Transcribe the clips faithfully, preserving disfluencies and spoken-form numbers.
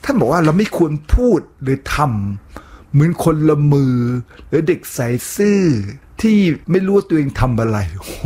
ท่านบอกว่าเราไม่ควรพูดหรือทำเหมือนคนละมือหรือเด็กใส่ซื่อที่ไม่รู้ว่าตัวเองทำอะไร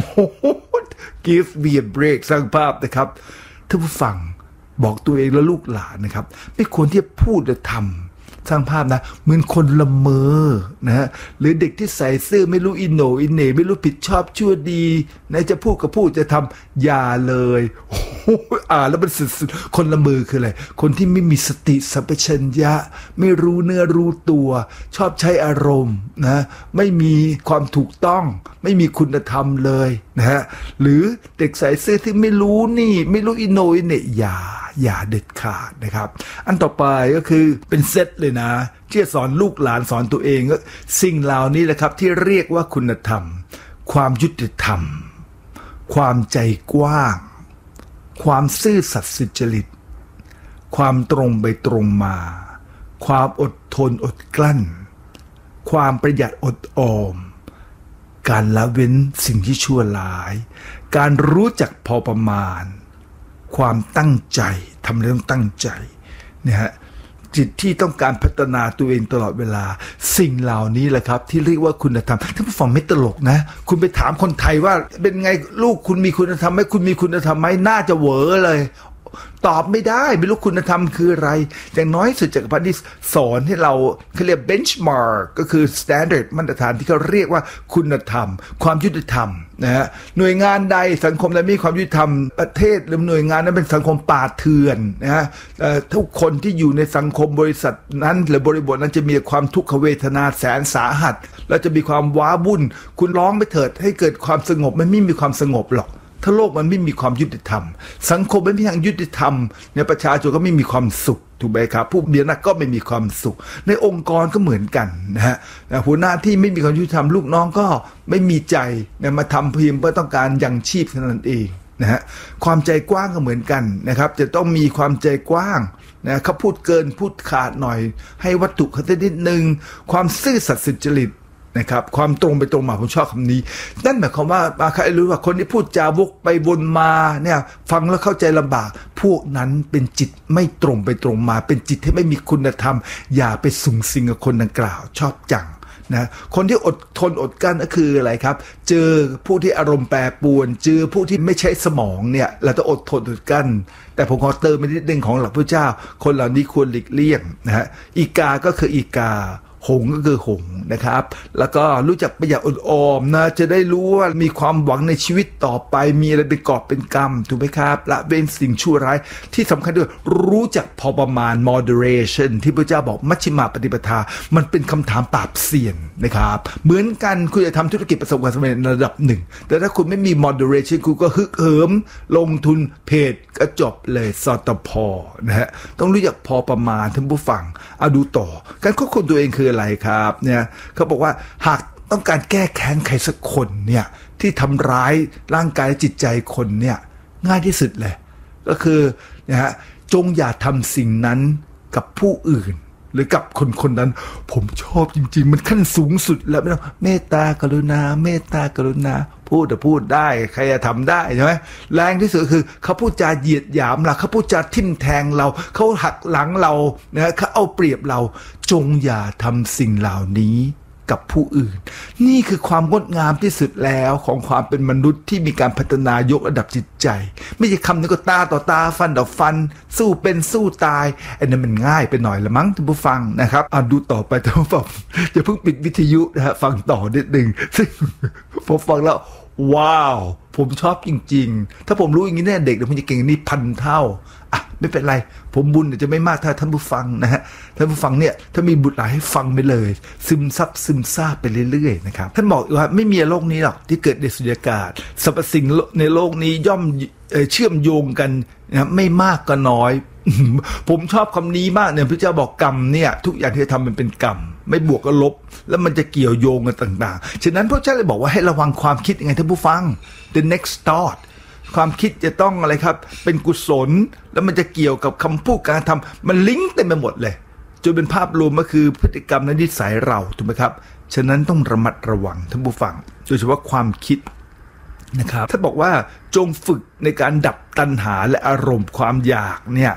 Give me a break สร้างภาพนะครับท่านผู้ฟังบอกตัวเองและลูกหลานนะครับไม่ควรที่จะพูดหรือทำสร้างภาพนะเหมือนคนละเมอนะฮะหรือเด็กที่ใส่เสื้อไม่รู้อินโหนอินเหน่ไม่รู้ผิดชอบชั่วดีนะจะพูดก็พูดจะทำอย่าเลยโอ้โหอ่านแล้วมันสุดๆคนละมือคืออะไรคนที่ไม่มีสติสัมปชัญญะไม่รู้เนื้อรู้ตัวชอบใช้อารมณ์นะไม่มีความถูกต้องไม่มีคุณธรรมเลยนะฮะหรือเด็กใส่เสื้อที่ไม่รู้นี่ไม่รู้อินโหนอินเหน่อย่าอย่าเด็ดขาดนะครับอันต่อไปก็คือเป็นเซตเลยนะที่จะสอนลูกหลานสอนตัวเองก็สิ่งเหล่านี้แหละครับที่เรียกว่าคุณธรรมความยุติธรรมความใจกว้างความซื่อสัตย์สุจริตความตรงไปตรงมาความอดทนอดกลั้นความประหยัดอดออมการละเว้นสิ่งที่ชั่วร้ายการรู้จักพอประมาณความตั้งใจทำเรื่องตั้งใจนะฮะจิตที่ต้องการพัฒนาตัวเองตลอดเวลาสิ่งเหล่านี้แหละครับที่เรียกว่าคุณธรรมท่านผู้ฟังไม่ตลกนะคุณไปถามคนไทยว่าเป็นไงลูกคุณมีคุณธรรมไหมคุณมีคุณธรรมไหมน่าจะเหวอเลยตอบไม่ได้ไม่รู้คุณธรรมคืออะไรอย่างน้อยสุดจักรพรรดิสอนให้เราเขาเรียก benchmark ก็คือ standard มาตรฐานที่เขาเรียกว่าคุณธรรมความยุติธรรมนะฮะหน่วยงานใดสังคมใดมีความยุติธรรมประเทศหรือหน่วยงานนั้นเป็นสังคมป่าเถื่อนนะฮะทุกคนที่อยู่ในสังคมบริษัทนั้นหรือบริบทนั้นจะมีความทุกขเวทนาแสนสาหัสแล้วจะมีความว้าวุ่นคุณร้องไปเถิดให้เกิดความสงบมันไม่มีความสงบหรอกถ้าโลกมันไม่มีความยุติธรรมสังคมไม่มีทางยุติธรรมเนี่ยประชาชนก็ไม่มีความสุขถูกไหมครับผู้มีอำนาจก็ไม่มีความสุขในองค์กรก็เหมือนกันนะฮะหัวหน้าที่ไม่มีความยุติธรรมลูกน้องก็ไม่มีใจเนี่ยมาทำเพียงเพื่อต้องการยังชีพเท่านั้นเองนะฮะความใจกว้างก็เหมือนกันนะครับจะต้องมีความใจกว้างนะเขาพูดเกินพูดขาดหน่อยให้วัตถุเขาได้นิดนึงความซื่อสัตย์สุจริตนะครับความตรงไปตรงมาผมชอบคำนี้นั่นหมายความว่าใครรู้ว่าคนที่พูดจาวกไปวนมาเนี่ยฟังแล้วเข้าใจลำบากพวกนั้นเป็นจิตไม่ตรงไปตรงมาเป็นจิตที่ไม่มีคุณธรรมอย่าไปสุงสิงกับคนดังกล่าวชอบจังนะคนที่อดทนอดกั้นก็คืออะไรครับเจอผู้ที่อารมณ์แปรปรวนเจอผู้ที่ไม่ใช้สมองเนี่ยเราต้องอดทนอดกั้นแต่ผมขอเติมไปนิดนึงของหลักพระเจ้าคนเหล่านี้ควรหลีกเลี่ยงนะฮะอีกาก็คืออีกาหงก็คือหงนะครับแล้วก็รู้จักประหยัดอดออมนะจะได้รู้ว่ามีความหวังในชีวิตต่อไปมีอะไรเป็นกอบเป็นกำถูกไหมครับละเว้นสิ่งชั่วร้ายที่สำคัญด้วยรู้จักพอประมาณ moderation ที่พระเจ้าบอกมัชฌิมาปฏิปทามันเป็นคำถามปราบเซียนนะครับเหมือนกันคุณจะทำธุรกิจประสบความสำเร็จระดับหนึ่งแต่ถ้าคุณไม่มี moderation คุณก็ฮึกเหิมลงทุนเพจก็จบเลยสตพนะฮะต้องรู้จักพอประมาณท่านผู้ฟังเอาดูต่อการควบคุมตัวเองคืออะไรครับเนี่ยเขาบอกว่าหากต้องการแก้แค้นใครสักคนเนี่ยที่ทำร้ายร่างกายและจิตใจคนเนี่ยง่ายที่สุดเลยก็คือนะฮะจงอย่าทำสิ่งนั้นกับผู้อื่นหรือกับคนคนนั้นผมชอบจริงๆมันขั้นสูงสุดแล้วไม่ต้องเมตตากรุณาเมตตากรุณาพูดแต่พูดได้ใครจะทำได้ใช่ไหมแรงที่สุดคือเขาพูดจาเหยียดหยามเราเขาพูดจาทิ่มแทงเราเขาหักหลังเรานะเขาเอาเปรียบเราจงอย่าทำสิ่งเหล่านี้กับผู้อื่นนี่คือความงดงามที่สุดแล้วของความเป็นมนุษย์ที่มีการพัฒนายกระดับจิตใจไม่ใช่คำนี้ก็ตาต่อตาฟันต่อฟันสู้เป็นสู้ตายอันนั้นมันง่ายไปหน่อยละมั้งท่านผู้ฟังนะครับอ่ะดูต่อไปท่านผู้ฟังอย่าเพิ่งปิดวิทยุนะฮะฟังต่อนิดนึงซึ่งผมฟังแล้วว้าวผมชอบจริงๆถ้าผมรู้อย่างนี้เนี่ยเด็กเดี๋ยวผมจะเก่งนี่พันเท่าอ่ะไม่เป็นไรผมบุญจะไม่มากเท่าท่านผู้ฟังนะฮะท่านผู้ฟังเนี่ยถ้ามีบุตรหลานให้ฟังไปเลยซึมซับซึมซาบไปเรื่อยๆนะครับท่านบอกว่าไม่มีโลกนี้หรอกที่เกิดในสุญญากาศสรรพสิ่งในโลกนี้ย่อมเชื่อมโยงกันนะไม่มากก็น้อยผมชอบคำนี้มากเนี่ยพระเจ้าบอกกรรมเนี่ยทุกอย่างที่ทำมันเป็นกรรมไม่บวกก็ลบแล้วมันจะเกี่ยวโยงกันต่างๆฉะนั้นพระเจ้าเลยบอกว่าให้ระวังความคิดยังไงท่านผู้ฟัง the next thought ความคิดจะต้องอะไรครับเป็นกุศลแล้วมันจะเกี่ยวกับคำพูดการทำมันลิงก์เต็มไปหมดเลยจนเป็นภาพรวมก็คือพฤติกรรมและนิสัยเราถูกไหมครับฉะนั้นต้องระมัดระวังท่านผู้ฟังโดยเฉพาะความคิดนะครับถ้าบอกว่าจงฝึกในการดับตัณหาและอารมณ์ความอยากเนี่ย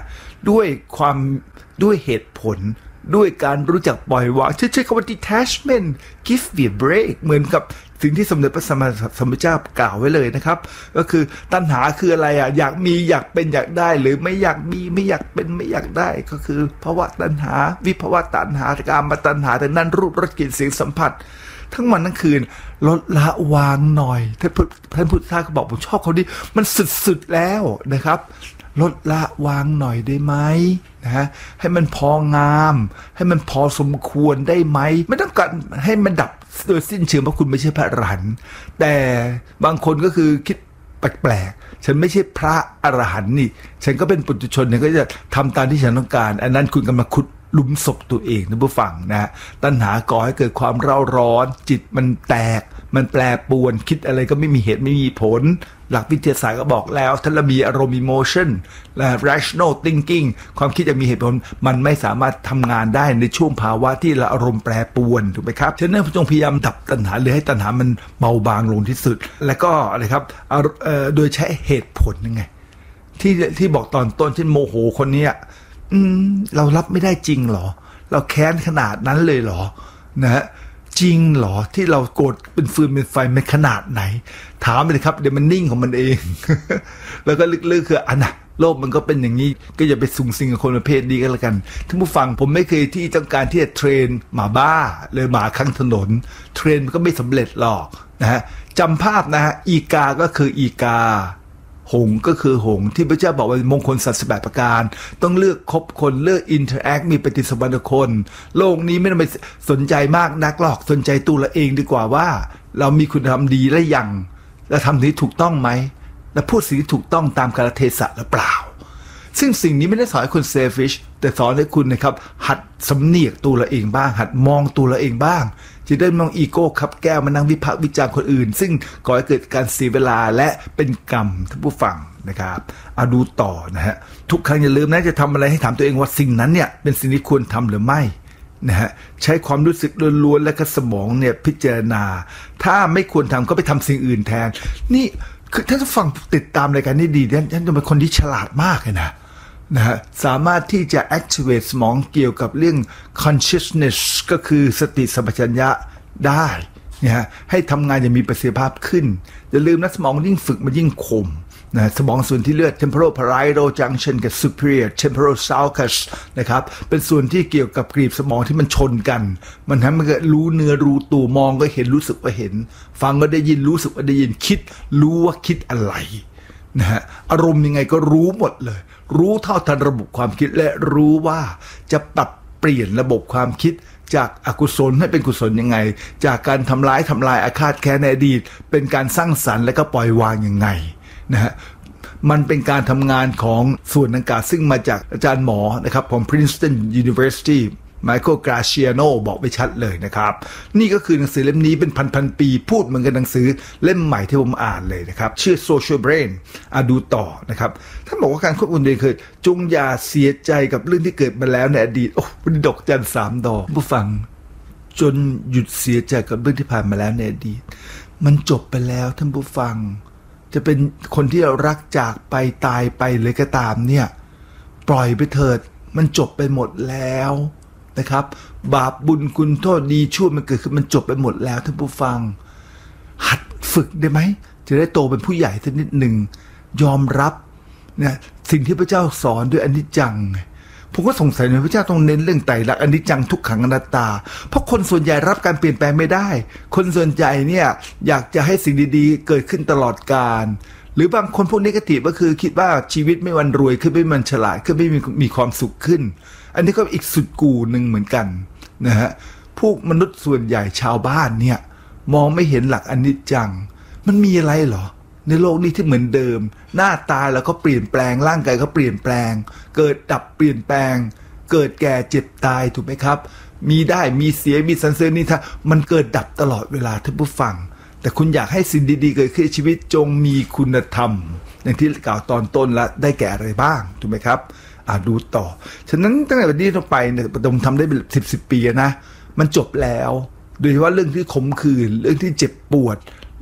ด้วยความด้วยเหตุผลด้วยการรู้จักปล่อยวางใช้คำว่า detachment give me a break เหมือนกับสิ่งที่สมเด็จพระสัมมาสัมพุทธเจ้ากล่าวไว้เลยนะครับก็คือตัณหาคืออะไรอ่ะอยากมีอยากเป็นอยากได้หรือไม่อยากมีไม่อยากเป็นไม่อยากได้ก็คือภาวะตัณหาวิภาวะตัณหากามตัณหาแต่นั้นรูปรสกลิ่นเสียงสัมผัสทั้งวันทั้งคืนลดละวางหน่อยท่านท่านพุทธทาสก็บอกผมชอบเขาดิมันสุดๆแล้วนะครับลดละวางหน่อยได้ไหมนะฮะให้มันพองามให้มันพอสมควรได้ไหมไม่ต้องการให้มันดับโดยสิ้นเชิงเพราะคุณไม่ใช่พระอรหันต์แต่บางคนก็คือคิดแปลกๆฉันไม่ใช่พระอรหันต์นี่ฉันก็เป็นปุถุชนเนี่ยก็จะทำตามที่ฉันต้องการอันนั้นคุณกำลังขุดหลุมศพตัวเองนะผู้ฟังนะตัณหาก่อให้เกิดความเร่าร้อนจิตมันแตกมันแปรปรวนคิดอะไรก็ไม่มีเหตุไม่มีผลหลักวิทยาศาสตร์ก็บอกแล้วถ้าเรามีอารมณ์ emotion และ rational thinking ความคิดจะมีเหตุผลมันไม่สามารถทำงานได้ในช่วงภาวะที่เราอารมณ์แปรปรวนถูกไหมครับฉะนั้นจงพยายามดับตัณหาหรือให้ตัณหามันเบาบางลงที่สุดแล้วก็อะไรครับโดยใช้เหตุผลยังไงที่ที่บอกตอนต้นเช่นโมโหคนนี้อืมเรารับไม่ได้จริงเหรอเราแค้นขนาดนั้นเลยเหรอนะฮะจริงเหรอที่เราโกรธเป็นฟืนเป็นไฟมันขนาดไหนถามไปเลยครับเดี๋ยวมันนิ่งของมันเอง แล้วก็ลึกๆคืออันน่ะโลกมันก็เป็นอย่างนี้ก็อย่าไปสุ่งสิงกับคนประเภทนี้ก็แล้วกันท่านผู้ฟังผมไม่เคยที่ต้องการที่จะเทรนหมาบ้าเลยหมาข้างถนนเทรนมันก็ไม่สำเร็จหรอกนะฮะจำภาพนะฮะอีกาก็คืออีกาหงก็คือหงที่พระเจ้าบอกว่ามงคลสามสิบแปดประการต้องเลือกคบคนเลือกอินเทอร์แอคมีปฏิสัมพันธ์กับคนโลกนี้ไม่ต้องไปสนใจมากนักหรอกสนใจตัวเราเองดีกว่าว่าเรามีคุณธรรมดีและยังและทำสิ่งที่ถูกต้องไหมและพูดสิ่งที่ถูกต้องตามกาลเทศะหรือเปล่าซึ่งสิ่งนี้ไม่ได้สอนให้คุณเซลฟิชแต่สอนให้คุณนะครับหัดสำเนียกตัวเราเองบ้างหัดมองตัวเราเองบ้างจะได้มองอีโก้ขับแก้วมานั่งวิพากษ์วิจารณ์คนอื่นซึ่งก่อให้เกิดการเสียเวลาและเป็นกรรมท่านผู้ฟังนะครับเอาดูต่อนะฮะทุกครั้งอย่าลืมนะจะทำอะไรให้ถามตัวเองว่าสิ่งนั้นเนี่ยเป็นสิ่งที่ควรทำหรือไม่นะฮะใช้ความรู้สึกล้วนๆและก็สมองเนี่ยพิจารณาถ้าไม่ควรทำก็ไปทำสิ่งอื่นแทนนี่คือถ้าจะฟังติดตามรายการนี้ดีเนี่ยฉันจะเป็นคนที่ฉลาดมากเลยนะนะฮะสามารถที่จะ activate สมองเกี่ยวกับเรื่อง consciousness ก็คือสติสัมปชัญญะได้นะฮะให้ทำงานอย่างมีประสิทธิภาพขึ้นอย่าลืมนะสมองยิ่งฝึกมันยิ่งคมนะสมองส่วนที่เลือด temporal parietal junction กับ superior temporal sulcus นะครับเป็นส่วนที่เกี่ยวกับกรีบสมองที่มันชนกันมันทำให้เกิดรู้เนื้อรู้ตัวมองก็เห็นรู้สึกว่าเห็นฟังก็ได้ยินรู้สึกว่าได้ยินคิดรู้ว่าคิดอะไรนะฮะอารมณ์ยังไงก็รู้หมดเลยรู้เท่าทันระบบความคิดและรู้ว่าจะปรับเปลี่ยนระบบความคิดจากอกุศลให้เป็นกุศลยังไงจากการทำร้ายทำลายอาฆาตแค้นในอดีตเป็นการสร้างสรรค์และก็ปล่อยวางยังไงนะฮะมันเป็นการทำงานของส่วนดังกล่าวซึ่งมาจากอาจารย์หมอนะครับของ Princeton University Michael Graciano บอกไปชัดเลยนะครับนี่ก็คือหนังสือเล่มนี้เป็นพันๆปีพูดเหมือนกันหนังสือเล่มใหม่ที่ผมอ่านเลยนะครับชื่อ Social Brain อ่ะดูต่อนะครับท่านบอกว่าการควบคุมตัวเองคือจงอย่าเสียใจกับเรื่องที่เกิดมาแล้วในอดีตโอ้ดอกจันสามดอกผู้ฟังจนหยุดเสียใจกับเรื่องที่ผ่านมาแล้วในอดีตมันจบไปแล้วท่านผู้ฟังจะเป็นคนที่เรารักจากไปตายไปเลยก็ตามเนี่ยปล่อยไปเถิดมันจบไปหมดแล้วนะครับบาปบุญคุณโทษดีชั่วมันเกิดขึ้นมันจบไปหมดแล้วท่านผู้ฟังหัดฝึกได้ไหมจะได้โตเป็นผู้ใหญ่สักนิดหนึ่งยอมรับเนี่ยสิ่งที่พระเจ้าสอนด้วยอนิจจังผมก็สงสัยว่าพระเจ้าต้องเน้นเรื่องไตรลักษณ์อนิจจังทุกขังอนัตตาเพราะคนส่วนใหญ่รับการเปลี่ยนแปลงไม่ได้คนส่วนใหญ่เนี่ยอยากจะให้สิ่งดีๆเกิดขึ้นตลอดกาลหรือบางคนพวกนี้ก็ติก็คือคิดว่าชีวิตไม่วันรวยขึ้นไม่มันฉลาดขึ้นไม่มีมีความสุขขึ้นอันนี้ก็อีกสุดกูหนึ่งเหมือนกันนะฮะพวกมนุษย์ส่วนใหญ่ชาวบ้านเนี่ยมองไม่เห็นหลักอนิจจังมันมีอะไรเหรอในโลกนี้ที่เหมือนเดิมหน้าตาแล้วก็เปลี่ยนแปลงร่างกายก็เปลี่ยนแปลงเกิดดับเปลี่ยนแปลงเกิดแก่เจ็บตายถูกไหมครับมีได้มีเสียมีสรรเสริญนินทามันเกิดดับตลอดเวลาท่านผู้ฟังแต่คุณอยากให้สิ่งดีๆเกิดขึ้นในชีวิตจงมีคุณธรรมอย่างที่กล่าวตอนต้นแล้วได้แก่อะไรบ้างถูกไหมครับอ่าดูต่อฉะนั้นตั้งแต่วันนี้ไปเนี่ยผมทำได้เป็นสิบสิบปีนะมันจบแล้วโดยเฉพาะเรื่องที่ขมขื่นเรื่องที่เจ็บปวด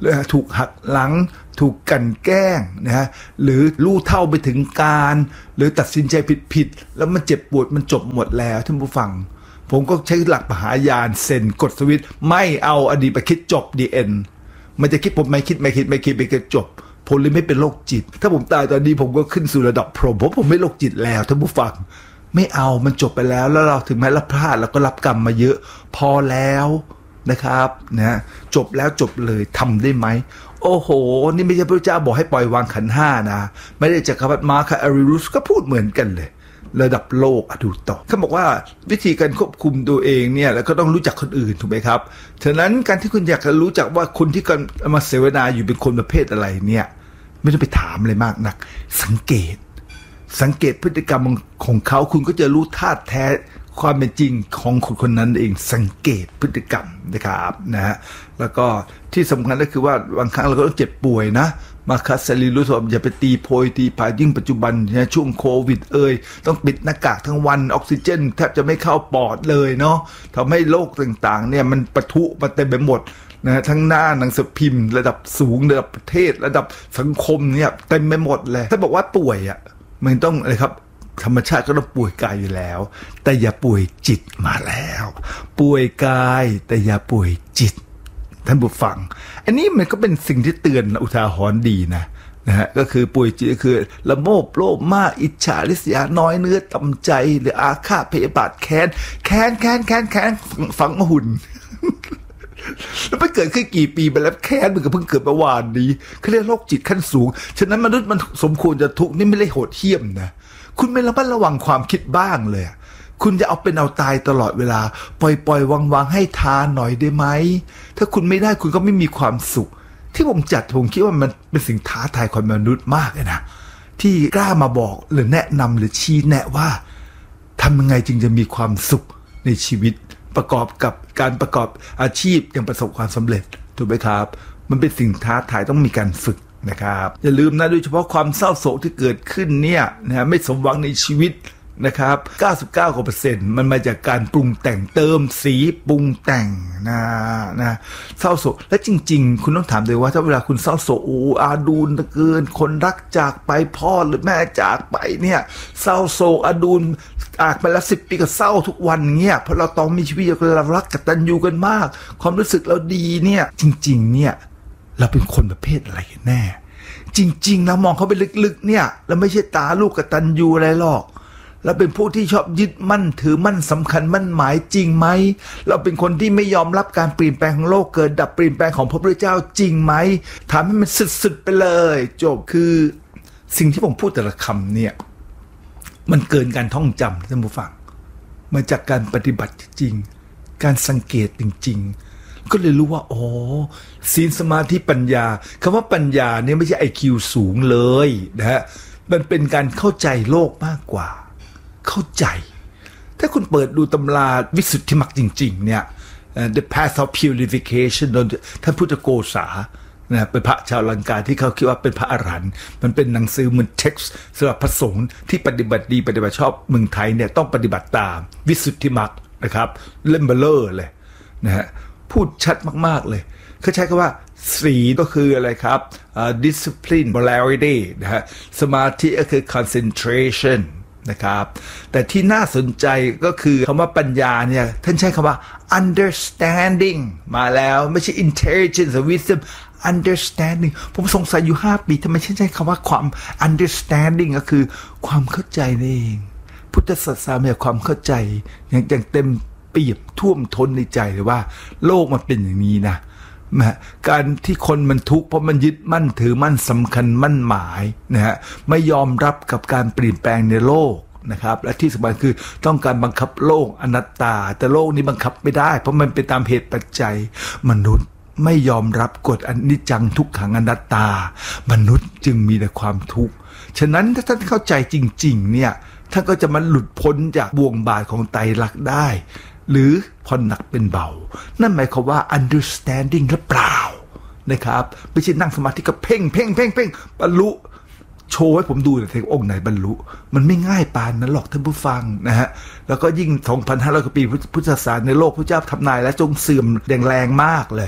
ถูกหักหลังถูกกันแกล้งนะฮะหรือรู้เท่าไปถึงการหรือตัดสินใจผิดๆแล้วมันเจ็บปวดมันจบหมดแล้วท่านผู้ฟังผมก็ใช้หลักมหายานเซนกดสวิตช์ไม่เอาอดีตไปคิดจบดีเอ็นมันจะคิดผมไม่คิดไม่คิดไม่คิดไปคิดจบผมเลยไม่เป็นโรคจิตถ้าผมตายตอนนี้ผมก็ขึ้นสู่ระดับพรหมเพราะผมไม่โรคจิตแล้วท่านผู้ฟังไม่เอามันจบไปแล้วแล้วเราถึงแม้เราพลาดเราก็รับกรรมมาเยอะพอแล้วนะครับนะจบแล้วจบเลยทำได้ไหมโอ้โหนี่ไม่ใช่พระเจ้าบอกให้ปล่อยวางขันธ์ห้านะไม่ได้จักรพรรดิมาร์คอาริรุสก็พูดเหมือนกันเลยระดับโลกอะดูต่อเขาบอกว่าวิธีการควบคุมตัวเองเนี่ยแล้วก็ต้องรู้จักคนอื่นถูกไหมครับฉะนั้นการที่คุณอยากจะรู้จักว่าคนที่กำลังมาเสวนาอยู่เป็นคนประเภทอะไรเนี่ยไม่ต้องไปถามอะไรมากนักสังเกตสังเกตพฤติกรรมของเขาคุณก็จะรู้ธาตุแท้ความเป็นจริงของคนคนนั้นเองสังเกตพฤติกรรมนะครับนะฮะแล้วก็ที่สำคัญก็คือว่าบางครั้งเราก็ต้องเจ็บป่วยนะมาคัสซารีรู้สึกอย่าไปตีโพยตีผายยิ่งปัจจุบันเนี่ยช่วงโควิดเอ่ยต้องปิดหน้ากากทั้งวันออกซิเจนแทบจะไม่เข้าปอดเลยเนาะทำให้โรคต่างๆเนี่ยมันปะทุมาเต็มไปหมดนะทั้งหน้าหนังสือพิมพ์ระดับสูงระดับประเทศระดับสังคมเนี่ยเต็มไปหมดเลยถ้าบอกว่าป่วยอ่ะมันต้องอะไรครับธรรมชาติก็ต้องป่วยกายอยู่แล้วแต่อย่าป่วยจิตมาแล้วป่วยกายแต่อย่าป่วยจิตท่านผู้ฟังอันนี้มันก็เป็นสิ่งที่เตือนอุทาหรณ์ดีนะนะฮะก็คือป่วยจิตก็คือละโมบโลภมากอิจฉาริษยาน้อยเนื้อต่ำใจหรืออาฆาตพยาบาทแค้นแค้นแค้นแค้นแค้นฝังหุ่นแล้วไปเกิดขึ้นกี่ปีไปแล้วแค้นมันก็เพิ่งเกิดเมื่อวานนี้เขาเรียกโรคจิตขั้นสูงฉะนั้นมนุษย์มันสมควรจะทุกข์นี่ไม่ได้โหดเหี้ยมนะคุณไม่ระมัดระวังความคิดบ้างเลยคุณจะเอาเป็นเอาตายตลอดเวลาปล่อยปล่อยวางวางให้ทานหน่อยได้ไหมถ้าคุณไม่ได้คุณก็ไม่มีความสุขที่ผมจัดผมคิดว่ามันเป็นสิ่งท้าทายความมนุษย์มากเลยนะที่กล้ามาบอกหรือแนะนำหรือชี้แนะว่าทำยังไงจึงจะมีความสุขในชีวิตประกอบกับการประกอบอาชีพอย่างประสบความสำเร็จถูกไหมครับมันเป็นสิ่งท้าทายต้องมีการฝึกนะครับอย่าลืมนะโดยเฉพาะความเศร้าโศกที่เกิดขึ้นเนี่ยนะไม่สมหวังในชีวิตนะครับ เก้าสิบเก้าเปอร์เซ็นต์ มันมาจากการปรุงแต่งเติมสีปรุงแต่งนะนะเศร้าโศกและจริงๆคุณต้องถามเลยว่าถ้าเวลาคุณเศร้าโศกโอ้อาดูลเกินคนรักจากไปพ่อหรือแม่จากไปเนี่ยเศร้าโศกอาดูลจากไปแล้วสิบปีก็เศร้าทุกวันเงี้ยเพราะเราต้องมีชีวิตเรารักกตัญญูกันมากความรู้สึกเราดีเนี่ยจริงๆเนี่ยเราเป็นคนประเภทอะไรแน่จริงๆเรามองเขาไปลึกๆเนี่ยเราไม่ใช่ตาลูกกตัญญูอะไรหรอกเราเป็นผู้ที่ชอบยึดมั่นถือมั่นสำคัญมั่นหมายจริงไหมเราเป็นคนที่ไม่ยอมรับการเปลี่ยนแปลงของโลกเกิดดับเปลี่ยนแปลงของพระพุทธเจ้าจริงไหมถามให้มันสุดๆไปเลยจบคือสิ่งที่ผมพูดแต่ละคำเนี่ยมันเกินการท่องจำท่านผู้ฟังมาจากการปฏิบัติจริงการสังเกตจริงๆก็เลยรู้ว่าอ๋อศีลสมาธิปัญญาคำว่าปัญญาเนี่ยไม่ใช่ ไอ คิว สูงเลยนะฮะมันเป็นการเข้าใจโลกมากกว่าเข้าใจถ้าคุณเปิดดูตำราวิสุทธิมรรคจริงๆเนี่ย The Path of Purification โดยท่านพุทธโกษานะเป็นพระชาวลังกาที่เขาคิดว่าเป็นพระอรหันต์มันเป็นหนังสือเหมือนเท็กซ์สำหรับพระสงฆ์ที่ปฏิบัติดีปฏิบัติชอบเมืองไทยเนี่ยต้องปฏิบัติตามวิสุทธิมรรคนะครับเล่มเบลเลอร์เลยนะฮะพูดชัดมากๆเลยเขาใช้คำว่าศีลก็คืออะไรครับ uh, discipline morality นะฮะสมาธิก็คือ concentration นะครับแต่ที่น่าสนใจก็คือคำว่าปัญญาเนี่ยท่านใช้คำว่า understanding มาแล้วไม่ใช่ intelligence or wisdom understanding ผมสงสัยอยู่ห้าปีทำไมฉันใช้คำว่าความ understanding ก็คือความเข้าใจนั่นเองพุทธศาสนามีความเข้าใจอย่างอย่างเต็มเปี่ยมท่วมท้นในใจเลยว่าโลกมันเป็นอย่างนี้นะการที่คนมันทุกข์เพราะมันยึดมั่นถือมั่นสำคัญมั่นหมายนะฮะไม่ยอมรับกับการเปลี่ยนแปลงในโลกนะครับและที่สำคัญคือต้องการบังคับโลกอนัตตาแต่โลกนี้บังคับไม่ได้เพราะมันเป็นตามเหตุปัจจัยมนุษย์ไม่ยอมรับกฎอนิจจังทุกขังอนัตตามนุษย์จึงมีแต่ความทุกข์ฉะนั้นถ้าท่านเข้าใจจริงๆเนี่ยท่านก็จะมาหลุดพ้นจากบ่วงบาทของไตรลักษณ์ได้หรือผ่อนหนักเป็นเบานั่นหมายความว่า understanding หรือเปล่านะครับไม่ใช่นั่งสมาธิก็เพ่งเพ่งเพ่งเพ่งบรรลุโชว์ให้ผมดูแต่องค์ไหนบรรลุมันไม่ง่ายปานนั้นหรอกท่านผู้ฟังนะฮะแล้วก็ยิ่ง สองพันห้าร้อย กว่าปีพุทธศาสนาในโลกพระเจ้าทำนายและจงเสื่อมแรงๆมากเลย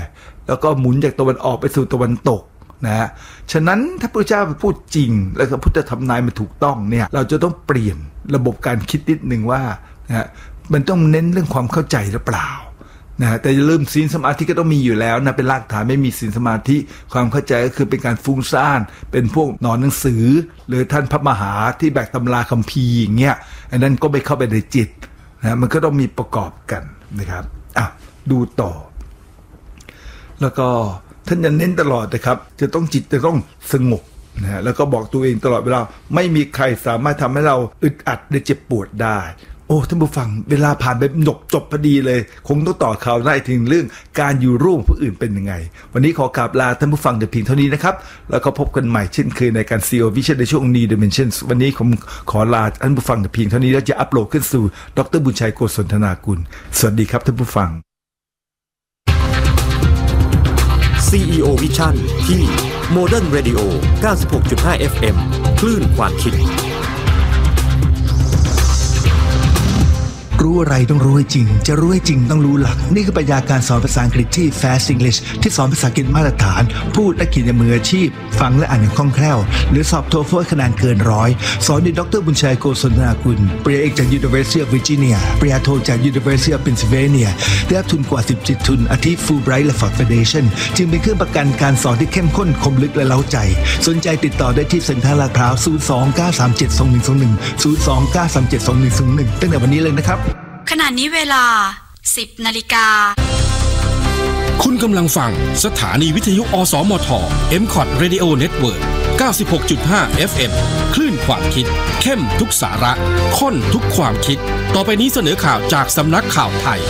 แล้วก็หมุนจากตะวันออกไปสู่ตะวันตกนะฮะฉะนั้นถ้าพระเจ้าพูดจริงแล้วก็พุทธธรรมนายมันถูกต้องเนี่ยเราจะต้องเปลี่ยนระบบการคิดนิดนึงว่านะฮะมันต้องเน้นเรื่องความเข้าใจหรือเปล่านะแต่อย่าลืมศีลสมาธิก็ต้องมีอยู่แล้วนะเป็นรากฐานไม่มีศีลสมาธิความเข้าใจก็คือเป็นการฟุ้งซ่านเป็นพวกนอนหนังสือหรือท่านพระมหาที่แบกตำราคัมภีร์อย่างเงี้ยอันนั้นก็ไม่เข้าไปในจิตนะมันก็ต้องมีประกอบกันนะครับอ่ะดูต่อแล้วก็ท่านจะเน้นตลอดนะครับจะต้องจิตจะต้องสงบนะฮะแล้วก็บอกตัวเองตลอดเวลาไม่มีใครสามารถทำให้เราอึดอัดหรือเจ็บปวดได้โอ้ท่านผู้ฟังเวลาผ่านไปหนกจบพอดีเลยคงต้องต่อข่าวหน้าถึงเรื่องการอยู่ร่วมผู้อื่นเป็นยังไงวันนี้ขอกราบลาท่านผู้ฟังแต่เพียงเท่านี้นะครับแล้วก็พบกันใหม่เช่นเคยในการ ซี อี โอ Vision ในช่วง New Dimensions วันนี้ผมขอลาท่านผู้ฟังแต่เพียงเท่านี้แล้วจะอัปโหลดขึ้นสู่ดร.บุญชัยโกศลธนากุลสวัสดีครับท่านผู้ฟังซี อี โอ Vision ที่ Modern Radio เก้าสิบหกจุดห้า เอฟ เอ็ม คลื่นความคิดรู้อะไรต้องรู้ให้จริงจะรู้ให้จริงต้องรู้หลักนี่คือปรัชญาการสอนภาษาอังกฤษที่ Fast English ที่สอนภาษาอังกฤษมาตรฐานพูดและเขียนอย่างมืออาชีพฟังและอ่านอย่างคล่องแคล่วหรือสอบโทเฟลคะแนนเกินร้อยสอนโดยดร.บุญชัยโกศลธนากุลปริญญาเอกจาก University of Virginia ปริญญาโทจาก University of Pennsylvania ได้รับทุนกว่าสิบจิตทุนอาทิ Fulbright และ Ford Foundation จึงเป็นเครื่องประกันการสอนที่เข้มข้นคมลึกและเร้าใจสนใจติดต่อได้ที่เซ็นทรัลลาดพร้าวศูนย์ สอง เก้า สาม เจ็ด สอง หนึ่ง สอง หนึ่ง ศูนย์ สอง เก้า สาม เจ็ด สอง หนึ่ง สอง หนึ่งตั้งแต่วันนี้เลยนะครับขณะนี้เวลา สิบ นาฬิกาคุณกำลังฟังสถานีวิทยุอสมท เอ็ม คอท Radio Network เก้าสิบหกจุดห้า เอฟ เอ็ม คลื่นความคิดเข้มทุกสาระข้นทุกความคิดต่อไปนี้เสนอข่าวจากสำนักข่าวไทย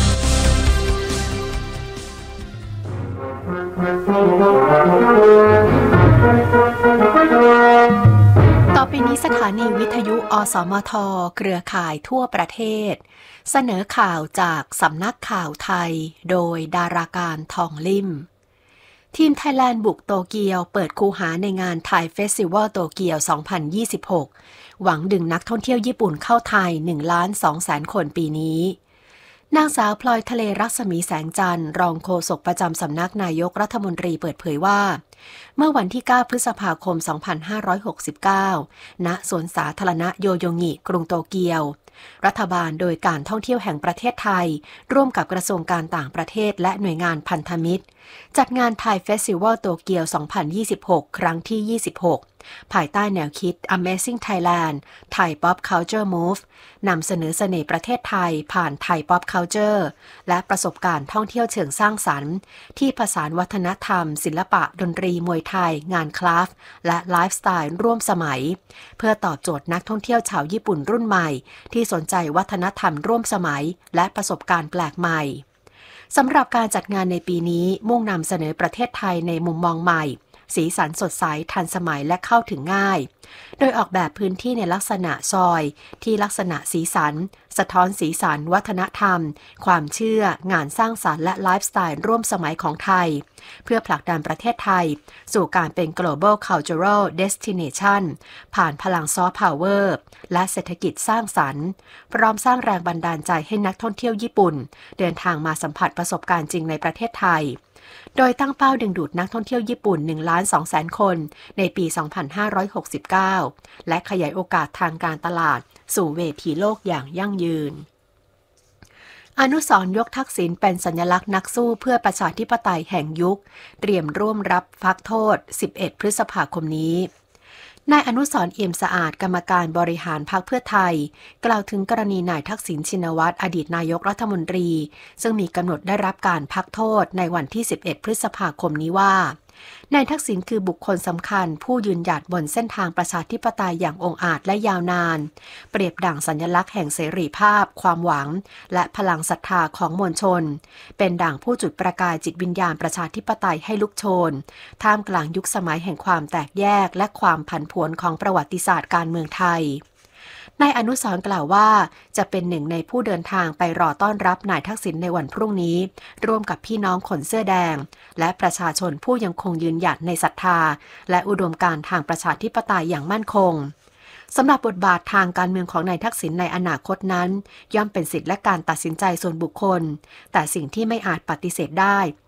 ต่อไปนี้สถานีวิทยุอสมทเครือข่ายทั่วประเทศเสนอข่าวจากสำนักข่าวไทยโดยดาราการทองลิ่มทีมไทยแลนด์บุกโตเกียวเปิดคูหาในงานไทยเฟสติวัลโตเกียว สองพันยี่สิบหก หวังดึงนักท่องเที่ยวญี่ปุ่นเข้าไทย หนึ่งล้านสองแสน คนปีนี้นางสาวพลอยทะเลรัศมีแสงจันทร์รองโฆษกประจำสำนักนายกรัฐมนตรีเปิดเผยว่าเมื่อวันที่เก้าพฤษภาคมสองพันห้าร้อยหกสิบเก้าณสวนสาธารณะโยโยงิกรุงโตเกียวรัฐบาลโดยการท่องเที่ยวแห่งประเทศไทยร่วมกับกระทรวงการต่างประเทศและหน่วยงานพันธมิตรจัดงานไทยเฟสติวัลโตเกียว สองพันยี่สิบหก ครั้งที่ ยี่สิบหก ภายใต้แนวคิด Amazing Thailand Thai Pop Culture Move นำเสนอเสน่ห์ประเทศไทยผ่าน Thai Pop Culture และประสบการณ์ท่องเที่ยวเชิงสร้างสรรค์ที่ผสานวัฒนธรรมศิลปะดนตรีมวยไทยงานคราฟต์และไลฟ์สไตล์ร่วมสมัยเพื่อตอบโจทย์นักท่องเที่ยวชาวญี่ปุ่นรุ่นใหม่ที่สนใจวัฒนธรรมร่วมสมัยและประสบการณ์แปลกใหม่สำหรับการจัดงานในปีนี้มุ่งนำเสนอประเทศไทยในมุมมองใหม่สีสันสดใสทันสมัยและเข้าถึงง่ายโดยออกแบบพื้นที่ในลักษณะซอยที่ลักษณะสีสันสะท้อนสีสันวัฒนธรรมความเชื่องานสร้างสรรค์และไลฟ์สไตล์ร่วมสมัยของไทยเพื่อผลักดันประเทศไทยสู่การเป็น global cultural destination ผ่านพลังซอฟต์พาวเวอร์และเศรษฐกิจสร้างสรรค์พร้อมสร้างแรงบันดาลใจให้นักท่องเที่ยวญี่ปุ่นเดินทางมาสัมผัสประสบการณ์จริงในประเทศไทยโดยตั้งเป้าดึงดูดนักท่องเที่ยวญี่ปุ่น หนึ่งล้านสองแสน คนในปี สองพันห้าร้อยหกสิบเก้า และขยายโอกาสทางการตลาดสู่เวทีโลกอย่างยั่งยืนอนุสรณ์ยกทักษิณเป็นสัญลักษณ์นักสู้เพื่อประชาธิปไตยแห่งยุคเตรียมร่วมรับพักโทษสิบเอ็ดพฤษภาคมนี้นายอนุสรณ์เอี่ยมสะอาดกรรมการบริหารพรรคเพื่อไทยกล่าวถึงกรณีนายทักษิณชินวัตรอดีตนายกรัฐมนตรีซึ่งมีกำหนดได้รับการพักโทษในวันที่สิบเอ็ดพฤษภาคมนี้ว่านายทักษิณคือบุคคลสำคัญผู้ยืนหยัดบนเส้นทางประชาธิปไตยอย่างองอาจและยาวนานเปรียบดั่งสัญลักษณ์แห่งเสรีภาพความหวังและพลังศรัทธาของมวลชนเป็นดั่งผู้จุดประกายจิตวิญญาณประชาธิปไตยให้ลุกโชนท่ามกลางยุคสมัยแห่งความแตกแยกและความผันผวนของประวัติศาสตร์การเมืองไทยนายอนุสรณ์กล่าวว่าจะเป็นหนึ่งในผู้เดินทางไปรอต้อนรับนายทักษิณในวันพรุ่งนี้ร่วมกับพี่น้องคนเสื้อแดงและประชาชนผู้ยังคงยืนหยัดในศรัทธาและอุดมการณ์ทางประชาธิปไตยอย่างมั่นคงสำหรับบทบาททางการเมืองของนายทักษิณในอนาคตนั้นย่อมเป็นสิทธิและการตัดสินใจส่วนบุคคลแต่สิ่งที่ไม่อาจปฏิเสธได้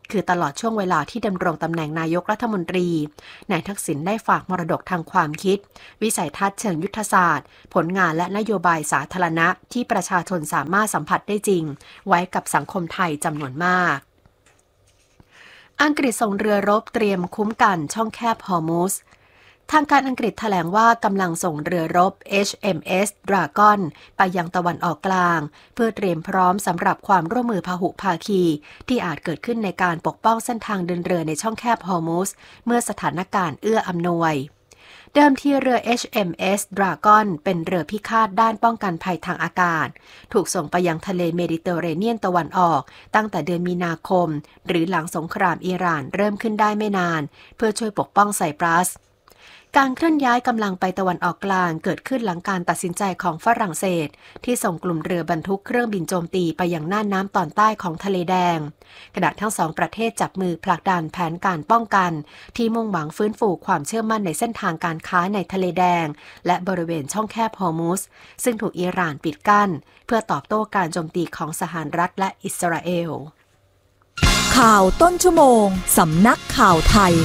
คือตลอดช่วงเวลาที่ดำรงตำแหน่งนายกรัฐมนตรีนายทักษิณได้ฝากมรดกทางความคิดวิสัยทัศน์เชิงยุทธศาสตร์ผลงานและนโยบายสาธารณะที่ประชาชนสามารถสัมผัสได้จริงไว้กับสังคมไทยจำนวนมากอังกฤษส่งเรือรบเตรียมคุ้มกันช่องแคบฮอร์มุซทางการอังกฤษแถลงว่ากำลังส่งเรือรบ เอช เอ็ม เอส Dragon ไปยังตะวันออกกลางเพื่อเตรียมพร้อมสำหรับความร่วมมือพหุภาคีที่อาจเกิดขึ้นในการปกป้องเส้นทางเดินเรือในช่องแคบฮอร์มุซเมื่อสถานการณ์เอื้ออำนวยเดิมทีเรือ เอช เอ็ม เอส Dragon เป็นเรือพิฆาตด้านป้องกันภัยทางอากาศถูกส่งไปยังทะเลเมดิเตอร์เรเนียนตะวันออกตั้งแต่เดือนมีนาคมหรือหลังสงครามอิหร่านเริ่มขึ้นได้ไม่นานเพื่อช่วยปกป้องไซปรัสการเคลื่อนย้ายกำลังไปตะวันออกกลางเกิดขึ้นหลังการตัดสินใจของฝรั่งเศสที่ส่งกลุ่มเรือบรรทุกเครื่องบินโจมตีไปยังน่านน้ำตอนใต้ของทะเลแดงขณะทั้งสองประเทศจับมือผลักดันแผนการป้องกันที่มุ่งหวังฟื้นฟูความเชื่อมั่นในเส้นทางการค้าในทะเลแดงและบริเวณช่องแคบฮอร์มุซซึ่งถูกอิหร่านปิดกั้นเพื่อตอบโต้การโจมตีของสหรัฐและอิสราเอลข่าวต้นชั่วโมงสำนักข่าวไทย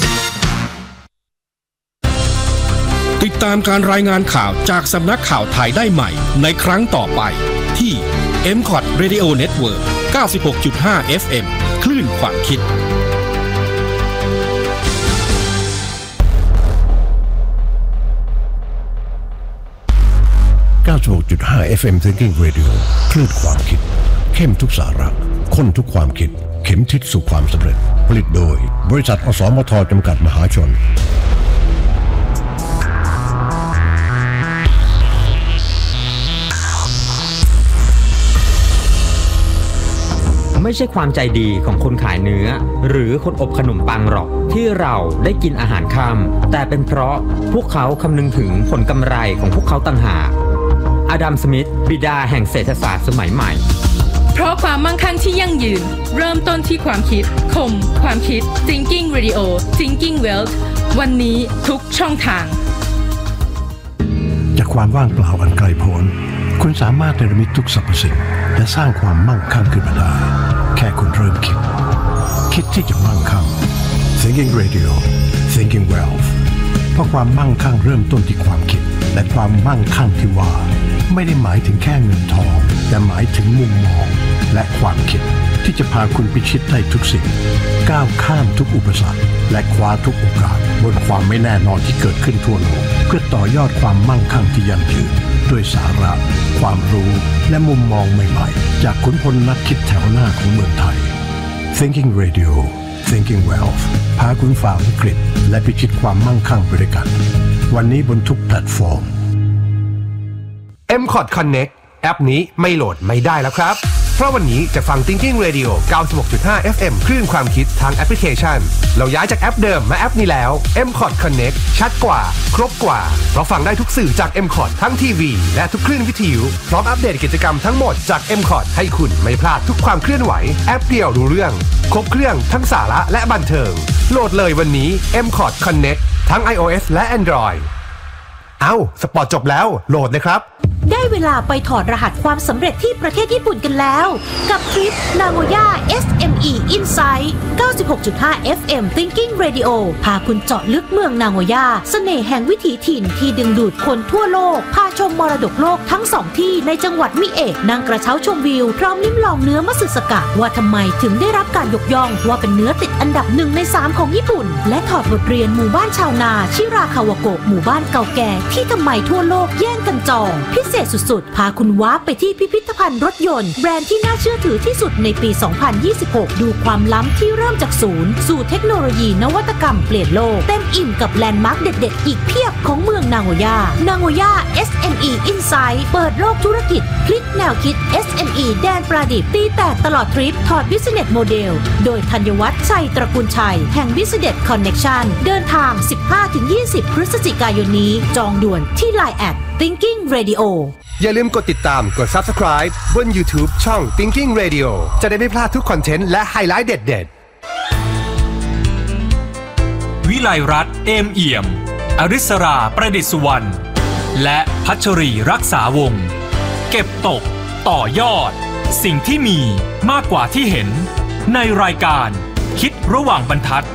ติดตามการรายงานข่าวจากสำนักข่าวไทยได้ใหม่ในครั้งต่อไปที่ เอ็ม คอท Radio Network เก้าสิบหกจุดห้า เอฟ เอ็ม คลื่นความคิดเก้าสิบหกจุดห้า เอฟ เอ็ม Thinking Radio คลื่นความคิดเข้มทุกสาระข้นทุกความคิดเข็มทิศสู่ความสำเร็จผลิตโดยบริษัทอสมทจำกัดมหาชนไม่ใช่ความใจดีของคนขายเนื้อหรือคนอบขนมปังหรอกที่เราได้กินอาหารค่ำแต่เป็นเพราะพวกเขาคำนึงถึงผลกำไรของพวกเขาต่างหากอดัม สมิธบิดาแห่งเศรษฐศาสตร์สมัยใหม่เพราะความมั่งคั่งที่ยั่งยืนเริ่มต้นที่ความคิดคมความคิด Thinking Radio Thinking Wealth วันนี้ทุกช่องทางจากความว่างเปล่าอันไกลโพ้นคุณสามารถเนรมิตทุกสรรพสิ่งและสร้างความมั่งคั่งขึ้นมาได้แค่คุณเริ่มคิดคิดที่จะมั่งคั่ง Thinking Radio Thinking Wealth เพราะความมั่งคั่งเริ่มต้นที่ความคิดและความมั่งคั่งที่ว่าไม่ได้หมายถึงแค่เงินทองแต่หมายถึงมุมมองและความคิดที่จะพาคุณพิชิตได้ทุกสิ่งก้าวข้ามทุกอุปสรรคและคว้าทุกโอกาสบนความไม่แน่นอนที่เกิดขึ้นทั่วโลกเพื่อต่อยอดความมั่งคั่งที่ยั่งยืนด้วยสาระความรู้และมุมมองใหม่ๆจากขุนพลนักคิดแถวหน้าของเมืองไทย Thinking Radio Thinking Wealth พาคุณฝ่าวิกฤตและพิชิตความมั่งคั่งไปด้วยกันวันนี้บนทุกแพลตฟอร์มเอ็ม คอท Connect แอปนี้ไม่โหลดไม่ได้แล้วครับเพราะวันนี้จะฟัง Thinking Radio เก้าสิบหกจุดห้า เอฟ เอ็ม คลื่นความคิดทางแอปพลิเคชันเราย้ายจากแอปเดิมมาแอปนี้แล้ว เอ็ม คอท Connect ชัดกว่าครบกว่าเพราะฟังได้ทุกสื่อจาก เอ็ม คอท ทั้งทีวีและทุกคลื่นวิทยุพร้อมอัปเดตกิจกรรมทั้งหมดจาก เอ็ม คอท ให้คุณไม่พลาดทุกความเคลื่อนไหวแอปเดียวรู้เรื่องครบเครื่องทั้งสาระและบันเทิงโหลดเลยวันนี้ เอ็ม คอท Connect ทั้ง iOS และ Android เอ้าสปอร์ตจบแล้วโหลดเลยครับได้เวลาไปถอดรหัสความสำเร็จที่ประเทศญี่ปุ่นกันแล้วกับทริป Nagoya เอส เอ็ม อี Insight เก้าสิบหกจุดห้า เอฟ เอ็ม Thinking Radio พาคุณเจาะลึกเมืองนาโกย่าเสน่ห์แห่งวิถีถิ่นที่ดึงดูดคนทั่วโลกพาชมมรดกโลกทั้งสองที่ในจังหวัดมิเอะนั่งกระเช้าชมวิวพร้อมลิ้มลองเนื้อมัตสึสกะว่าทำไมถึงได้รับการยกย่องว่าเป็นเนื้อติดอันดับหนึ่งในสามของญี่ปุ่นและถอดบทเรียนหมู่บ้านชาวนาชิราคาวาโกะหมู่บ้านเก่าแก่ที่ทำไมทั่วโลกแย่งกันจองพิเศษสุดพาคุณว้าไปที่พิพิธภัณฑ์รถยนต์แบรนด์ที่น่าเชื่อถือที่สุดในปี สองพันยี่สิบหก ดูความล้ำที่เริ่มจากศูนย์สู่เทคโนโลยีนวัตกรรมเปลี่ยนโลกเต็มอิ่มกับแลนด์มาร์คเด็ดๆอีกเพียบของเมืองนาโกย่านาโกย่า เอส เอ็ม อี Insight เปิดโลกธุรกิจพลิกแนวคิด เอส เอ็ม อี แดนประดิษฐ์ตีแตกตลอดทริปถอด Business Model โดยธัญวัฒน์ชัยตระกูลชัยแห่ง Business Connection เดินทาง สิบห้าถึงยี่สิบ พฤศจิกายนนี้จองด่วนที่ ไลน์ แอท Thinking Radio อย่าลืมกดติดตามกด Subscribe บน YouTube ช่อง Thinking Radio จะได้ไม่พลาดทุกคอนเทนต์และไฮไลท์เด็ดๆวิไลรัตน์เอมเอี่ยมอริศราประดิษฐ์สุวรรณและพัชรีรักษาวงศ์เก็บตกต่อยอดสิ่งที่มีมากกว่าที่เห็นในรายการคิดระหว่างบรรทัด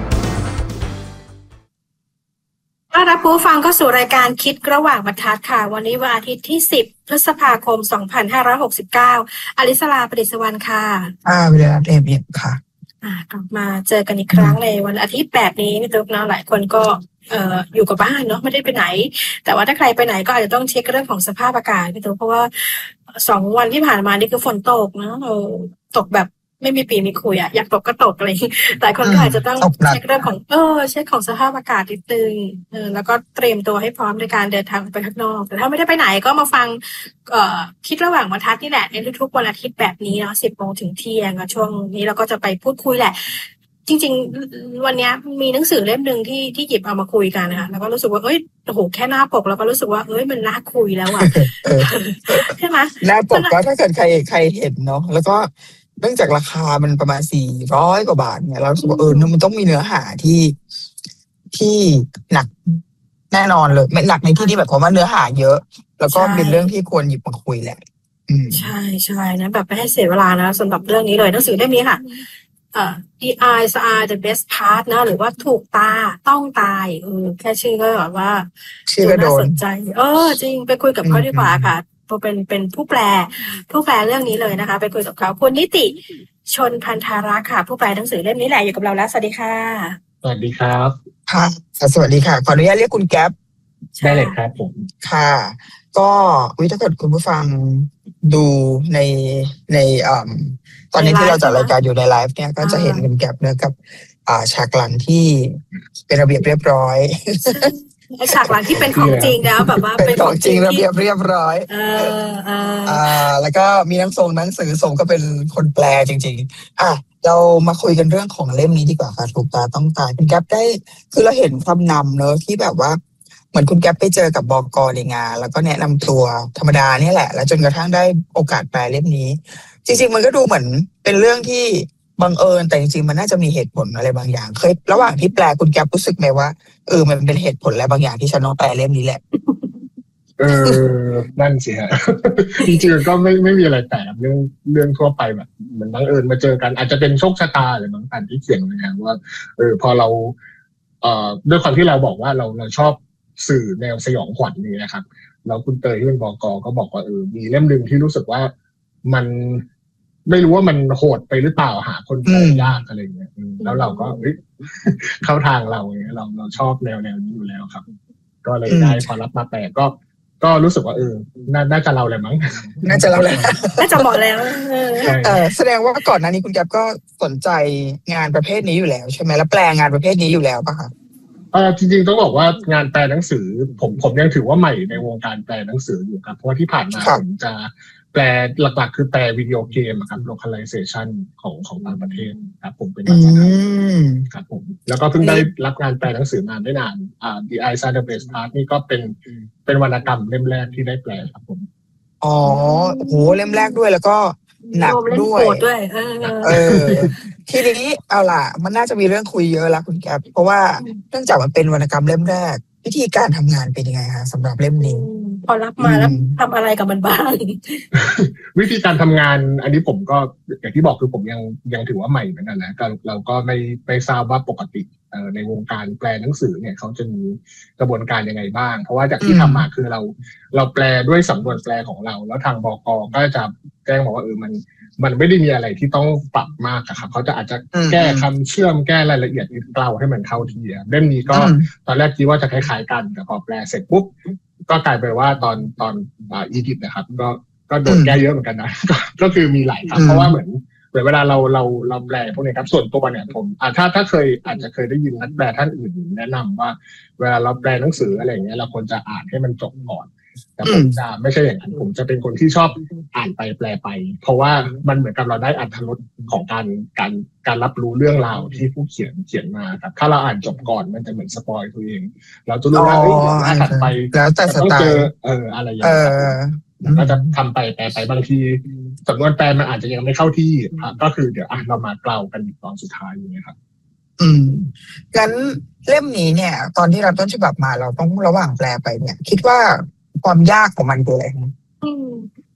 ต้อนรับผู้ฟังเข้าสู่รายการคิดระหว่างบรรทัดค่ะวันนี้วันอาทิตย์ที่สิบพฤษภาคมสองพันห้าร้อยหกสิบเก้าอลิสราประดิษฐ์สวรรณค่ะอ่าวิทยาเอเบียค่ะอ่ากลับมาเจอกันอีกครั้งในวันอาทิตย์แบบนี้พี่ตุ๊กเนาะหลายคนก็เอ่ออยู่กับบ้านเนาะไม่ได้ไปไหนแต่ว่าถ้าใครไปไหนก็อาจจะต้องเช็คเรื่องของสภาพอากาศพี่ตุ๊กเพราะว่าสองวันที่ผ่านมานี่คือฝนตกเนาะเราตกแบบไม่มีปีมีคุยอะอยากตกก็ตกอะไรหลายคนก็อาจจะต้องเช็คเรื่องของเออเช็คของสภาพอากาศนิดนึงเออแล้วก็เตรียมตัวให้พร้อมในการเดินทางไปข้างนอกแต่ถ้าไม่ได้ไปไหนก็มาฟังเอ่อคิดระหว่างบรรทัดนี่แหละในทุกๆวันอาทิตย์แบบนี้เนาะสิบโมงถึงเที่ยงช่วงนี้เราก็จะไปพูดคุยแหละจริงๆวันนี้มีหนังสือเล่มนึงที่ที่หยิบเอามาคุยกันนะคะแล้วก็รู้สึกว่าเอ้ยโอ้โหแค่หน้าปกแล้วก็รู้สึกว่าเอ้ยมันน่าคุยแล้วอ่ะใช่ไหมหน้าปกก็ถ้าเกิดใครใครเห็นเนาะแล้วก็เนื่องจากราคามันประมาณสี่ร้อยกว่าบาทเนี่ยเรารู้สึกว่าเออมันต้องมีเนื้อหาที่ที่หนักแน่นอนเลยไม่หนักในที่นี้แบบว่าเนื้อหาเยอะแล้วก็เป็นเรื่องที่ควรหยิบมาคุยแหละใช่ใช่นะแบบไม่ให้เสียเวลานะสำหรับเรื่องนี้เลยหนังสือเล่มนี้ค่ะเอ่อ the eyes are the best part นะหรือว่าถูกตาต้องตายเออแค่ชื่อก็แบบว่าชื่อก็โดนสนใจเออจริงไปคุยกับเขาดีกว่าค่ะเป็นเป็นผู้แปลผู้แปลเรื่องนี้เลยนะคะไปคุยกับเขาคุณนิติชนพันธารักษ์ค่ะผู้แปลหนังสือเล่มนี้แหละอยู่กับเราแล้วสวัสดีค่ะสวัสดีครับค่ะสวัสดีค่ะขออนุญาตเรียกคุณแก๊ปได้เลยครับผมค่ะก็วิถ้าเกิดคุณผู้ฟังดูในในอ่าตอนนี้ที่เราจัดรายการอยู่ในไลฟ์เนี่ยก็จะเห็นคุณแก๊ปเนื้อกับอ่าฉากหลังที่เป็นระเบียบเรียบร้อยฉากหลังที่เป็นของจริงนะแบบว่าเป็นของจริงระเบียบเรียบร้อยเออเอออ่าแล้วก็มีหนังส่งหนังสือส่งก็เป็นคนแปลจริงๆอ่ะเรามาคุยกันเรื่องของเล่มนี้ดีกว่าค่ะถูกตาต้องตายคุณแก๊ปได้คือเราเห็นคำนำเนอะที่แบบว่าเหมือนคุณแก๊ปไปเจอกับบก.ในงานแล้วก็แนะนำตัวธรรมดาเนี่ยแหละแล้วจนกระทั่งได้โอกาสแปลเล่มนี้จริงๆมันก็ดูเหมือนเป็นเรื่องที่บังเอิญแต่จริงๆมันน่าจะมีเหตุผลอะไรบางอย่างเคยระหว่างที่แปลคุณแก๊ปรู้สึกไหมว่าเออมันเป็นเหตุผลอะไรบางอย่างที่ฉันต้องแปลเล่มนี้แหละเออนั่นสิฮะจริงๆก็ไม่ไม่มีอะไรแปลกเรื่องเรื่องทั่วไปแบบเหมือนบังเอิญมาเจอกันอาจจะเป็นโชคชะตาหรือบางการที่เขียนนะว่าเออพอเราเอ่อด้วยความที่เราบอกว่าเราเราชอบสื่อแนวสยองขวัญนี่นะครับแล้วคุณเตยที่เป็นบก.ก็บอกว่าเออมีเล่มนึงที่รู้สึกว่ามันไม่รู้ว่ามันโหดไปหรือเปล่าหาคนแปลยากอะไรเงี้ยแล้วเราก็เข้าทางเราเนี่ยเราเราชอบแนวแนวนี้อยู่แล้วครับก็เลยได้พอรับมาแปลก็ก็รู้สึกว่าเออน่าจะเราแหละมั้งน่าจะเราแหละน่าจะเหมาะแล้วเออแสดงว่าก่อนหน้านี้คุณแก๊ปก็สนใจงานประเภทนี้อยู่แล้วใช่ไหมแล้วแปลงานประเภทนี้อยู่แล้วป่ะคะเออจริงๆต้องบอกว่างานแปลหนังสือผมผมยังถือว่าใหม่ในวงการแปลหนังสืออยู่ครับเพราะว่าที่ผ่านมาผมจะแปลหลักๆคือแปลวิดีโอเกมครับ localization ของของต่างประเทศครับผมเป็นอาจารย์ครับผมแล้วก็เพิ่งได้รับงานแปลหนังสือมาไม่นานอ่า The Eyes Are the Best Part นี่ก็เป็นเป็นวรรณกรรมเล่มแรกที่ได้แปลครับผมอ๋อโหเล่มแรกด้วยแล้วก็หนักด้วยเออทีนี้เอาล่ะมันน่าจะมีเรื่องคุยเยอะแล้วคุณแก๊ปเพราะว่าเนื่องจากมันเป็นวรรณกรรมเล่มแรกวิธีการทำงานเป็นยังไงคะสำหรับเล่มนี้พอรับมาแล้วทำอะไรกับมันบ้างวิธีการทำงานอันนี้ผมก็อย่างที่บอกคือผมยังยังถือว่าใหม่เหมือนกันนะเราก็ไม่ไม่ทราบว่าปกติในวงการแปลหนังสือเนี่ยเขาจะมีกระบวนการยังไงบ้างเพราะว่าจากที่ทำมาคือเราเราแปลด้วยสำนวนแปลของเราแล้วทางบก.ก็จะแจ้งบอกว่าเออมันมันไม่ได้มีอะไรที่ต้องปรับมากครับเขาจะอาจจะแก้คำเชื่อมแก้รายละเอียดนิดเล่าให้มันเข้าทีเล่มนี้ก็ตอนแรกคิดว่าจะคล้ายๆกันแต่พอแปลเสร็จปุ๊บก็กลายไปว่าตอนตอนอียิปต์นะครับก็ก็โดนแก้เยอะเหมือนกันนะก็คือมีหลายคำเพราะว่าเหมือนเหมือนเวลาเราเราเราแปลพวกนี้ครับส่วนตัวเนี่ยผมอ่าถ้าถ้าเคยอาจจะเคยได้ยินนักแปลท่านอื่นแนะนำว่าเวลาเราแปลหนังสืออะไรอย่างเงี้ยเราควรจะอ่านให้มันจบก่อนแต่ผมจะไม่ใช่อย่างนั้นผมจะเป็นคนที่ชอบอ่านไปแปลไปเพราะว่ามันเหมือนกับเราได้อรรถรสของการการการรับรู้เรื่องราวที่ผู้เขียนเขียนมาครับถ้าเราอ่านจบก่อนมันจะเหมือนสปอยตัวเองเราจะรู้ว่าเอ้ยอ่านถัดไปแล้วแต่สไตล์เอออะไรอย่างเงี้ยก็จะทำไปแปลไปบางทีสำนวนแปลมันอาจจะยังไม่เข้าที่ก็คือเดี๋ยวอ่ะเรามาเกล่ากันตอนสุดท้ายอย่างเงี้ยครับอืมงั้นเล่มนี้เนี่ยตอนที่เราต้นฉบับมาเราต้องระหว่างแปลไปเนี่ยคิดว่าความยากของมันคืออะไร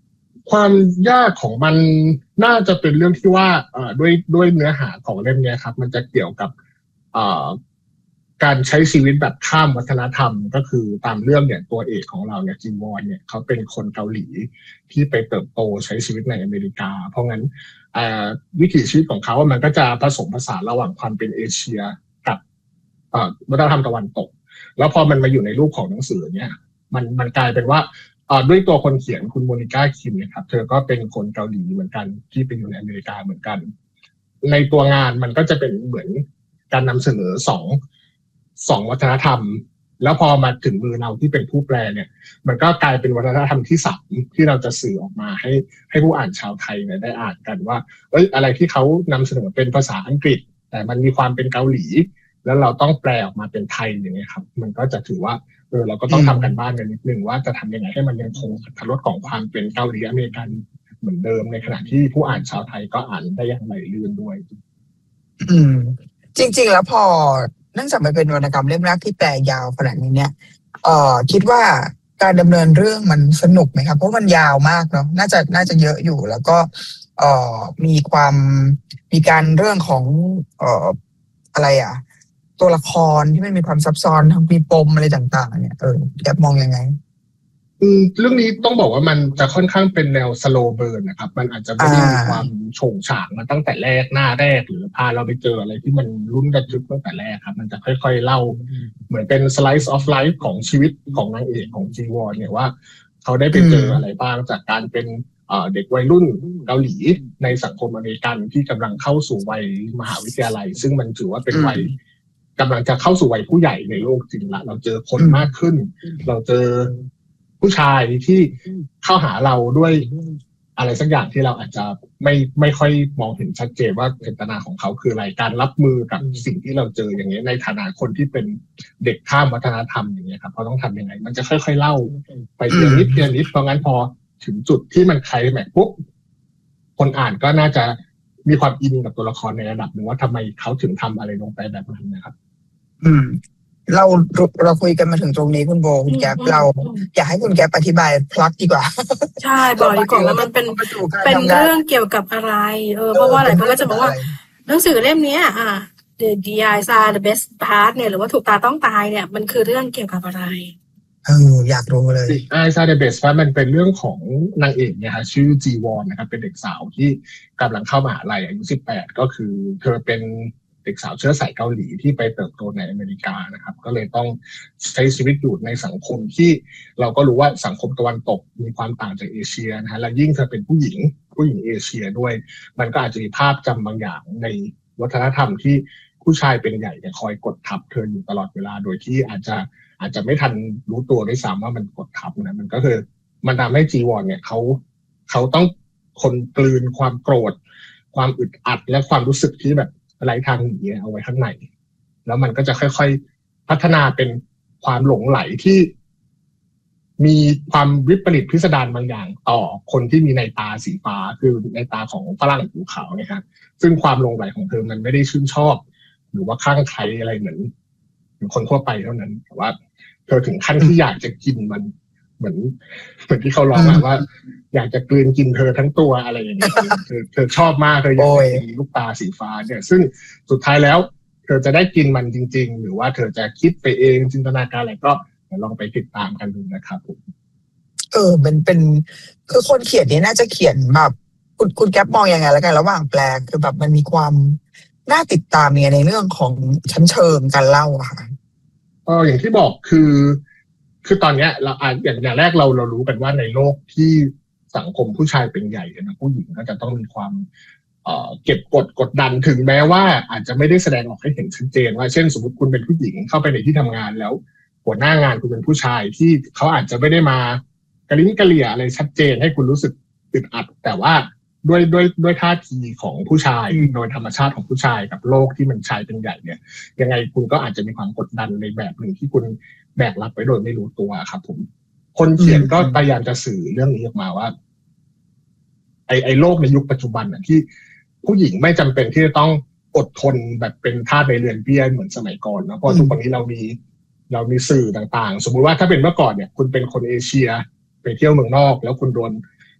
ความยากของมันน่าจะเป็นเรื่องที่ว่าเอ่อด้วยด้วยเนื้อหาของเล่มนี้ครับมันจะเกี่ยวกับเอ่อการใช้ชีวิตแบบข้ามวัฒนธรรมก็คือตามเรื่องเนี่ยตัวเอกของเราเนี่ยจีวอนเนี่ยเขาเป็นคนเกาหลีที่ไปเติบโตใช้ชีวิตในอเมริกาเพราะงั้นวิถีชีวิตของเขามันก็จะผสมผสานระหว่างความเป็นเอเชียกับวัฒนธรรมตะวันตกแล้วพอมันมาอยู่ในรูปของหนังสือเนี่ยมันมันกลายเป็นว่าด้วยตัวคนเขียนคุณโมนิก้าคิมเนี่ยครับเธอก็เป็นคนเกาหลีเหมือนกันที่ไปอยู่ในอเมริกาเหมือนกันในตัวงานมันก็จะเป็นเหมือนการนำเสนอสองสองวัฒนธรรมแล้วพอมาถึงมือเราที่เป็นผู้แปลเนี่ยมันก็กลายเป็นวัฒนธรรมที่สามที่เราจะสื่อออกมาให้ให้ผู้อ่านชาวไทยเนี่ยได้อ่านกันว่าเอ้ยอะไรที่เขานำเสนอเป็นภาษาอังกฤษแต่มันมีความเป็นเกาหลีแล้วเราต้องแปลออกมาเป็นไทยอย่างเงี้ยครับมันก็จะถือว่าเออเราก็ต้องทำกันบ้านกันนิดนึงว่าจะทำยังไงให้มันยังคงอรรถรสของความเป็นเกาหลีอเมริกันเหมือนเดิมในขณะที่ผู้อ่านชาวไทยก็อ่านได้อย่างไหลลื่นด้วยอืมจริงๆแล้วพอเนื่องจากมันเป็นวรรณกรรมเล่มแรกที่แปลยาวขนาดนี้เนี่ยเอ่อคิดว่าการดำเนินเรื่องมันสนุกไหมครับเพราะมันยาวมากเนาะน่าจะน่าจะเยอะอยู่แล้วก็เอ่อมีความมีการเรื่องของเอ่ออะไรอ่ะตัวละครที่มันมีความซับซ้อนทั้งมีปมอะไรต่างๆเนี่ยเออแกมองยังไงอืมเรื่องนี้ต้องบอกว่ามันจะค่อนข้างเป็นแนวสโลว์เบิร์นนะครับมันอาจจะไม่ได้มีความโฉงฉางมาตั้งแต่แรกหน้าแรกหรือพาเราไปเจออะไรที่มันลุ้นระทึกตั้งแต่แรกครับมันจะค่อยๆเล่าเหมือนเป็น slice of life ของชีวิตของนางเอกของจีวอนเนี่ยว่าเขาได้ไปเจออะไรบ้างจากการเป็นเด็กวัยรุ่นเกาหลีในสังคมอเมริกันที่กำลังเข้าสู่วัยมหาวิทยาลัยซึ่งมันถือว่าเป็นวัยกำลังจะเข้าสู่วัยผู้ใหญ่ในโลกจริงละเราเจอคนมากขึ้นเราเจอผู้ชายที่เข้าหาเราด้วยอะไรสักอย่างที่เราอาจจะไม่ไม่ค่อยมองเห็นชัดเจนว่าเจตนาของเขาคืออะไรการรับมือกับสิ่งที่เราเจออย่างนี้ในฐานะคนที่เป็นเด็กข้ามวัฒนธรรมอย่างนี้ครับเขาต้องทำยังไงมันจะค่อยๆเล่าไปเพียงนิดเพียงนิดเพราะงั้นพอถึงจุดที่มันไคลแม็กซ์ปุ๊บคนอ่านก็น่าจะมีความอินกับตัวละครในระดับหนึ่งว่าทำไมเขาถึงทำอะไรลงไปแบบนั้นนะครับอืมเราเราคุยกันมาถึงตรงนี้คุณโบคุณแก๊ปเราอยากให้คุณแก๊ปอธิบายพล็อตดีกว่าใช่บอกดีกว่าว่ามันเป็นเป็นเรื่องเกี่ยวกับอะไรเออเพราะว่าหลายคนก็จะบอกว่าหนังสือเล่มนี้อ่ะ The The Eyes Are the Best Part เนี่ยหรือว่าถูกตาต้องตายเนี่ยมันคือเรื่องเกี่ยวกับอะไรเอออยากรู้เลย The Eyes Are the Best Part มันเป็นเรื่องของนางเอกเนี่ยฮะชื่อจีวอนนะครับเป็นเด็กสาวที่กำลังเข้ามหาลัยอายุสิบแปดก็คือเธอเป็นเด็กสาวเชื้อสายเกาหลีที่ไปเติบโตในอเมริกานะครับก็เลยต้องใช้ชีวิตอยู่ในสังคมที่เราก็รู้ว่าสังคมตะวันตกมีความต่างจากเอเชียนะฮะและยิ่งเธอเป็นผู้หญิงผู้หญิงเอเชียด้วยมันก็อาจจะมีภาพจำบางอย่างในวัฒนธรรมที่ผู้ชายเป็นใหญ่เนี่ยคอยกดทับเธออยู่ตลอดเวลาโดยที่อาจจะอาจจะไม่ทันรู้ตัวด้วยซ้ำว่ามันกดทับนะมันก็คือมันทำให้จีวอนเนี่ยเขาเขาต้องคนกลืนความโกรธความอึดอัดและความรู้สึกที่แบบไร้ทางหนีเอาไว้ข้างในแล้วมันก็จะค่อยๆพัฒนาเป็นความหลงไหลที่มีความวิปริตพิสดารบางอย่างต่อคนที่มีในตาสีฟ้าคือในตาของฝรั่งผิวขาวนะครับซึ่งความหลงไหลของเธอมันไม่ได้ชื่นชอบหรือว่าคลั่งไคล้อะไรเหมือนเหมือนคนทั่วไปเท่านั้นแต่ว่าเธอถึงขั้นที่อยากจะกินมันเหมือนเหมือนที่เขาร้องว่าอยากจะกลืนกินเธอทั้งตัวอะไรอย่างเงี้ยเธอเธอชอบมากเธออยากจะกินลูกตาสีฟ้าเนี่ยซึ่งสุดท้ายแล้วเธอจะได้กินมันจริงๆหรือว่าเธอจะคิดไปเองจินตนาการอะไรก็ลองไปติดตามกันดูนะครับผมเออมันเป็นคือคนเขียนนี่น่าจะเขียนแบบคุณคุณแก๊ปมองยังไงแล้วกันระหว่างแปลคือแบบมันมีความน่าติดตามเนี่ยในเรื่องของชั้นเชิงการเล่าอะค่ะเอออย่างที่บอกคือคือตอนนี้เราอ่านอย่างอย่างแรกเราเรารู้กันว่าในโลกที่สังคมผู้ชายเป็นใหญ่นะผู้หญิงก็จะต้องมีความเอ่อเก็บกดกดดันถึงแม้ว่าอาจจะไม่ได้แสดงออกให้เห็นชัดเจนว่าเช่นสมมติคุณเป็นผู้หญิงเข้าไปในที่ทำงานแล้วหัวหน้างานคุณเป็นผู้ชายที่เขาอาจจะไม่ได้มากระลิ้นกระเหลี่ยอะไรชัดเจนให้คุณรู้สึกอึดอัดแต่ว่าด้วยด้วยด้วยท่าทีของผู้ชายโดยธรรมชาติของผู้ชายกับโลกที่มันชายเป็นใหญ่เนี่ยยังไงคุณก็อาจจะมีความกดดันในแบบหนึ่งที่คุณแบกรับไว้โดยไม่รู้ตัวครับผมคนเขียนก็พยายามจะสื่อเรื่องนี้ออกมาว่าไอไอโลกในยุคปัจจุบันน่ะที่ผู้หญิงไม่จำเป็นที่จะต้องอดทนแบบเป็นทาสในเรือนเบี้ยเหมือนสมัยก่อนนะเพราะทุกวันนี้เรามีเรามีสื่อต่างๆสมมุติว่าถ้าเป็นเมื่อก่อนเนี่ยคุณเป็นคนเอเชียไปเที่ยวเมืองนอกแล้วคุณโดน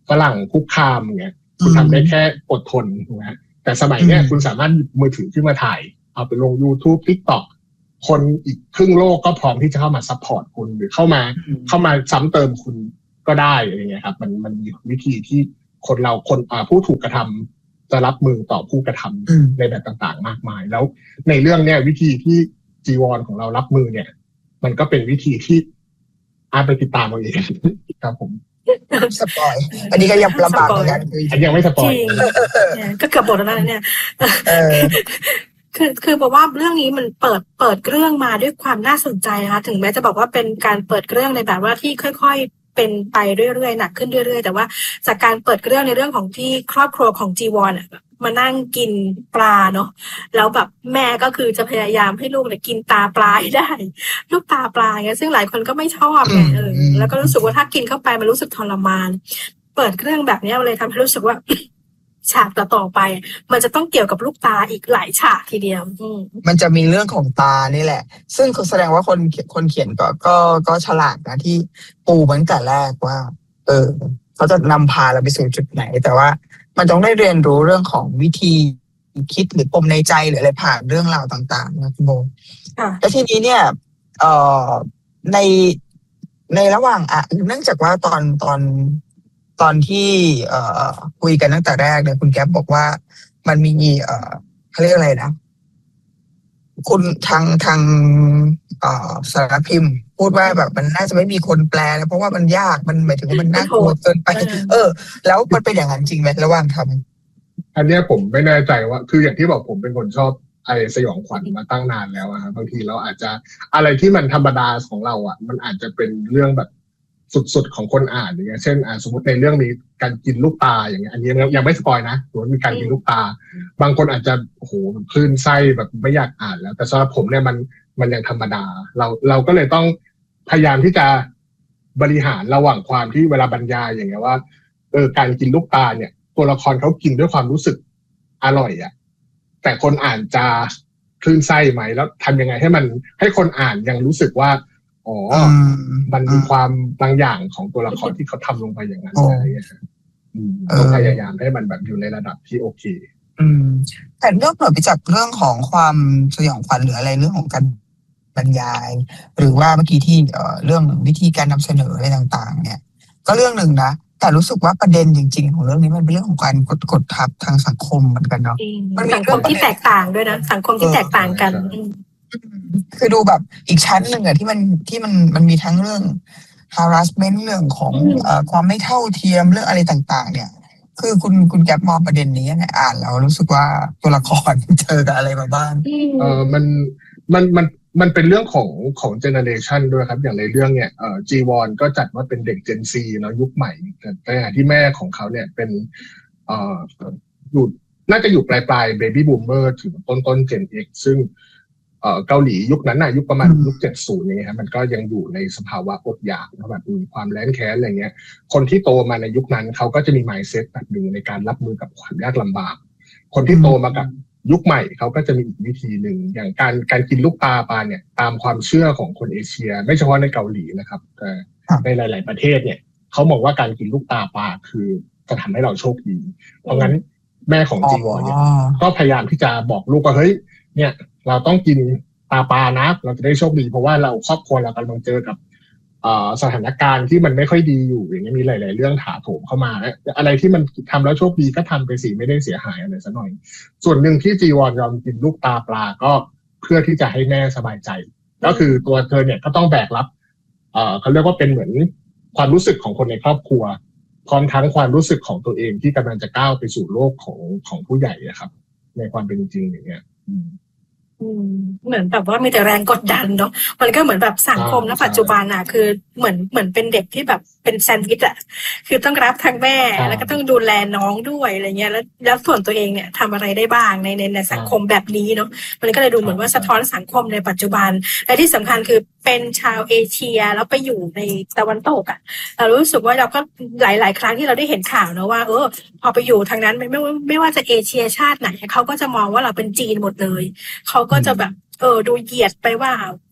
ฝรั่งคุกคามอย่างเงี้ยคุณทำได้แค่อดทนนะฮะแต่สมัยเนี้ยคุณสามารถหยิบมือถือขึ้นมาถ่ายเอาไปลง YouTube TikTok คนอีกครึ่งโลกก็พร้อมที่จะเข้ามาซัพพอร์ตคุณหรือเข้ามาเข้ามาซ้ำเติมคุณก็ได้อะไรเงี้ยครับมันมันมีวิธีที่คนเราคนอ่าผู้ถูกกระทำจะรับมือต่อผู้กระทำในแบบต่างๆมากมายแล้วในเรื่องเนี้ยวิธีที่จีวรของเรารับมือเนี่ยมันก็เป็นวิธีที่อาไปติดตามเอาเองครับผมสปอยอันนี้ก็ยังลำบากเหมือนกันอันยังไม่สปอยก็เกือบหมดแล้วนะเนี่ยคือคือบอกว่าเรื่องนี้มันเปิดเปิดเรื่องมาด้วยความน่าสนใจนะคะถึงแม้จะบอกว่าเป็นการเปิดเรื่องในแบบว่าที่ค่อยๆเป็นไปเรื่อยๆหนักขึ้นเรื่อยๆแต่ว่าจากการเปิดเรื่องในเรื่องของที่ครอบครัวของจีวอนมานั่งกินปลาเนาะแล้วแบบแม่ก็คือจะพยายามให้ลูกเนี่ยกินตาปลาให้ได้ลูกตาปลาเงี้ยซึ่งหลายคนก็ไม่ชอบไงเออแล้วก็รู้สึกว่าถ้ากินเข้าไปมันรู้สึกทรมานเปิดเรื่องแบบนี้เลยทำให้รู้สึกว่าฉากต่อไปมันจะต้องเกี่ยวกับลูกตาอีกหลายฉากทีเดียวมันจะมีเรื่องของตานี่แหละซึ่งแสดงว่าคนคนเขียนก็ก็ก็ฉลาดนะที่ปูมันแต่แรกว่าเออเขาจะนำพาเราไปสู่จุดไหนแต่ว่ามันต้องได้เรียนรู้เรื่องของวิธีคิดหรือปมในใจหรืออะไรผ่านเรื่องราวต่างๆนะคุณโบแล้วทีนี้เนี่ยเอ่อในในระหว่างอ่ะเนื่องจากว่าตอนตอนตอนที่เอ่อคุยกันตั้งแต่แรกเนี่ยคุณแก๊ปบอกว่ามันมีเอ่อเขาเรียกอะไรนะคุณทางทางเอ่อสารพิมพ์พูดว่าแบบมันน่าจะไม่มีคนแปลแล้วเพราะว่ามันยากมันหมายถึงว่ามันน่ากลัวเกินไปเออแล้วมันเป็นอย่างนั้นจริงไหมระหว่างทำอันนี้ผมไม่แน่ใจว่าคืออย่างที่บอกผมเป็นคนชอบไอ้สยองขวัญมาตั้งนานแล้วอะครับบางทีเราอาจจะอะไรที่มันธรรมดาของเราอะมันอาจจะเป็นเรื่องแบบสุดๆของคนอ่านอย่างเงี้ยเช่นอ่าสมมติในเรื่องนี้การกินลูกตาอย่างเงี้ยอันนี้ยังไม่สปอยนะสมมติมีการกินลูกตาบางคนอาจจะโอ้โหคลื่นไส้แบบไม่อยากอ่านแล้วแต่สำหรับผมเนี่ยมันมันยังธรรมดาเราเราก็เลยต้องพยายามที่จะบริหารระหว่างความที่เวลาบรรยายอย่างเงี้ยว่าเออการกินลูกตาเนี่ยตัวละครเขากินด้วยความรู้สึกอร่อยอ่ะแต่คนอ่านจะคลื่นไส้ไหมแล้วทำยังไงให้มันให้คนอ่านยังรู้สึกว่าอ๋อมันมีความบางอย่างของตัวละครที่เขาทำลงไปอย่างนั้นอะไรอย่างเงี้ยต้องพยายามให้มันแบบอยู่ในระดับที่โอเคอืมแต่นอกเหนือไปจากเรื่องของความสยองขวัญหรืออะไรเรื่องของการบรรยายหรือว่าเมื่อกี้ที่เอ่อเรื่องวิธีการนำเสนออะไรต่างๆเนี่ยก็เรื่องหนึ่งนะแต่รู้สึกว่าประเด็นจริงๆของเรื่องนี้มันเป็นเรื่องของการกดกดทับทางสังคมเหมือนกันเนาะมันสังคมที่แตกต่างด้วยนะสังคมที่แตกต่างกันคือดูแบบอีกชั้นหนึ่งอะที่มันที่มันมันมีทั้งเรื่อง harassment เรื่องของเอ่อความไม่เท่าเทียมเรื่องอะไรต่างๆเนี่ยคือคุณคุณแก๊ปมองประเด็นนี้เนี่ยอ่านแล้วรู้สึกว่าตัวละครเจอกับอะไรมาบ้างเออมันมันมันมันเป็นเรื่องของของเจเนอเรชันด้วยครับอย่างในเรื่องเนี่ยเอ่อจีวอนก็จัดว่าเป็นเด็ก Gen Z เนาะยุคใหม่แต่ที่แม่ของเขาเนี่ยเป็นเอ่ออยู่น่าจะอยู่ปลายปลาย Baby Boomer ถึงต้นต้น Gen X ซึ่งเอ่อเกาหลียุคนั้นน่ะยุคประมาณยุคเจ็ดสิบอย่างเงี้ยมันก็ยังอยู่ในสภาวะอดอยากแบบมีความแร้นแค้นอะไรเงี้ยคนที่โตมาในยุคนั้นเขาก็จะมี mindset แบบนึงในการรับมือกับความยากลำบากคนที่โตมากับยุคใหม่เขาก็จะมีอีกวิธีหนึ่งอย่างการการกินลูกตาปลาเนี่ยตามความเชื่อของคนเอเชียไม่เฉพาะในเกาหลีนะครับแต่ในหลายๆประเทศเนี่ยเขามองว่าการกินลูกตาปลาคือจะทำให้เราโชคดีเพราะงั้นแม่ของจีวอนเนี่ยก็พยายามที่จะบอกลูกว่าเฮ้ยเนี่ยเราต้องกินตาปลานะเราจะได้โชคดีเพราะว่าเราครอบครัวเรากำลังเจอกับสถานการณ์ที่มันไม่ค่อยดีอยู่อย่างนี้มีหลายๆเรื่องถาโถมเข้ามาอะไรที่มันทำแล้วโชคดีก็ทำไปสิไม่ได้เสียหายอะไรซะหน่อยส่วนหนึ่งที่จีวอนยอมกินลูกตาปลาก็เพื่อที่จะให้แม่สบายใจก็คือตัวเธอเนี่ยก็ต้องแบกรับเอ่อเขาเรียกว่าเป็นเหมือนความรู้สึกของคนในครอบครัวพร้อมทั้งความรู้สึกของตัวเองที่กำลังจะก้าวไปสู่โลกของของผู้ใหญ่อะครับในความเป็นจริงอย่างเงี้ยเหมือนแบบว่ามีแต่แรงกดดันเนาะมันก็เหมือนแบบสังคมณปัจจุบันอ่ะคือเหมือนเหมือนเป็นเด็กที่แบบเป็นแซนด์วิชอ่ะคือต้องรับทั้งแม่แล้วก็ต้องดูแลน้องด้วยอะไรเงี้ยแล้วแล้วส่วนตัวเองเนี่ยทำอะไรได้บ้างในในในสังคมแบบนี้เนาะมันก็เลยดูเหมือนว่าสะท้อนสังคมในปัจจุบันและที่สำคัญคือเป็นชาวเอเชียแล้วไปอยู่ในตะวันตกอ่ะเรารู้สึกว่าเราก็หลายๆครั้งที่เราได้เห็นข่าวนะว่าเออพอไปอยู่ทางนั้นไม่ไม่ไม่ว่าจะเอเชียชาติไหนเขาก็จะมองว่าเราเป็นจีนหมดเลยเขาก็จะแบบเออดูเหยียดไปว่า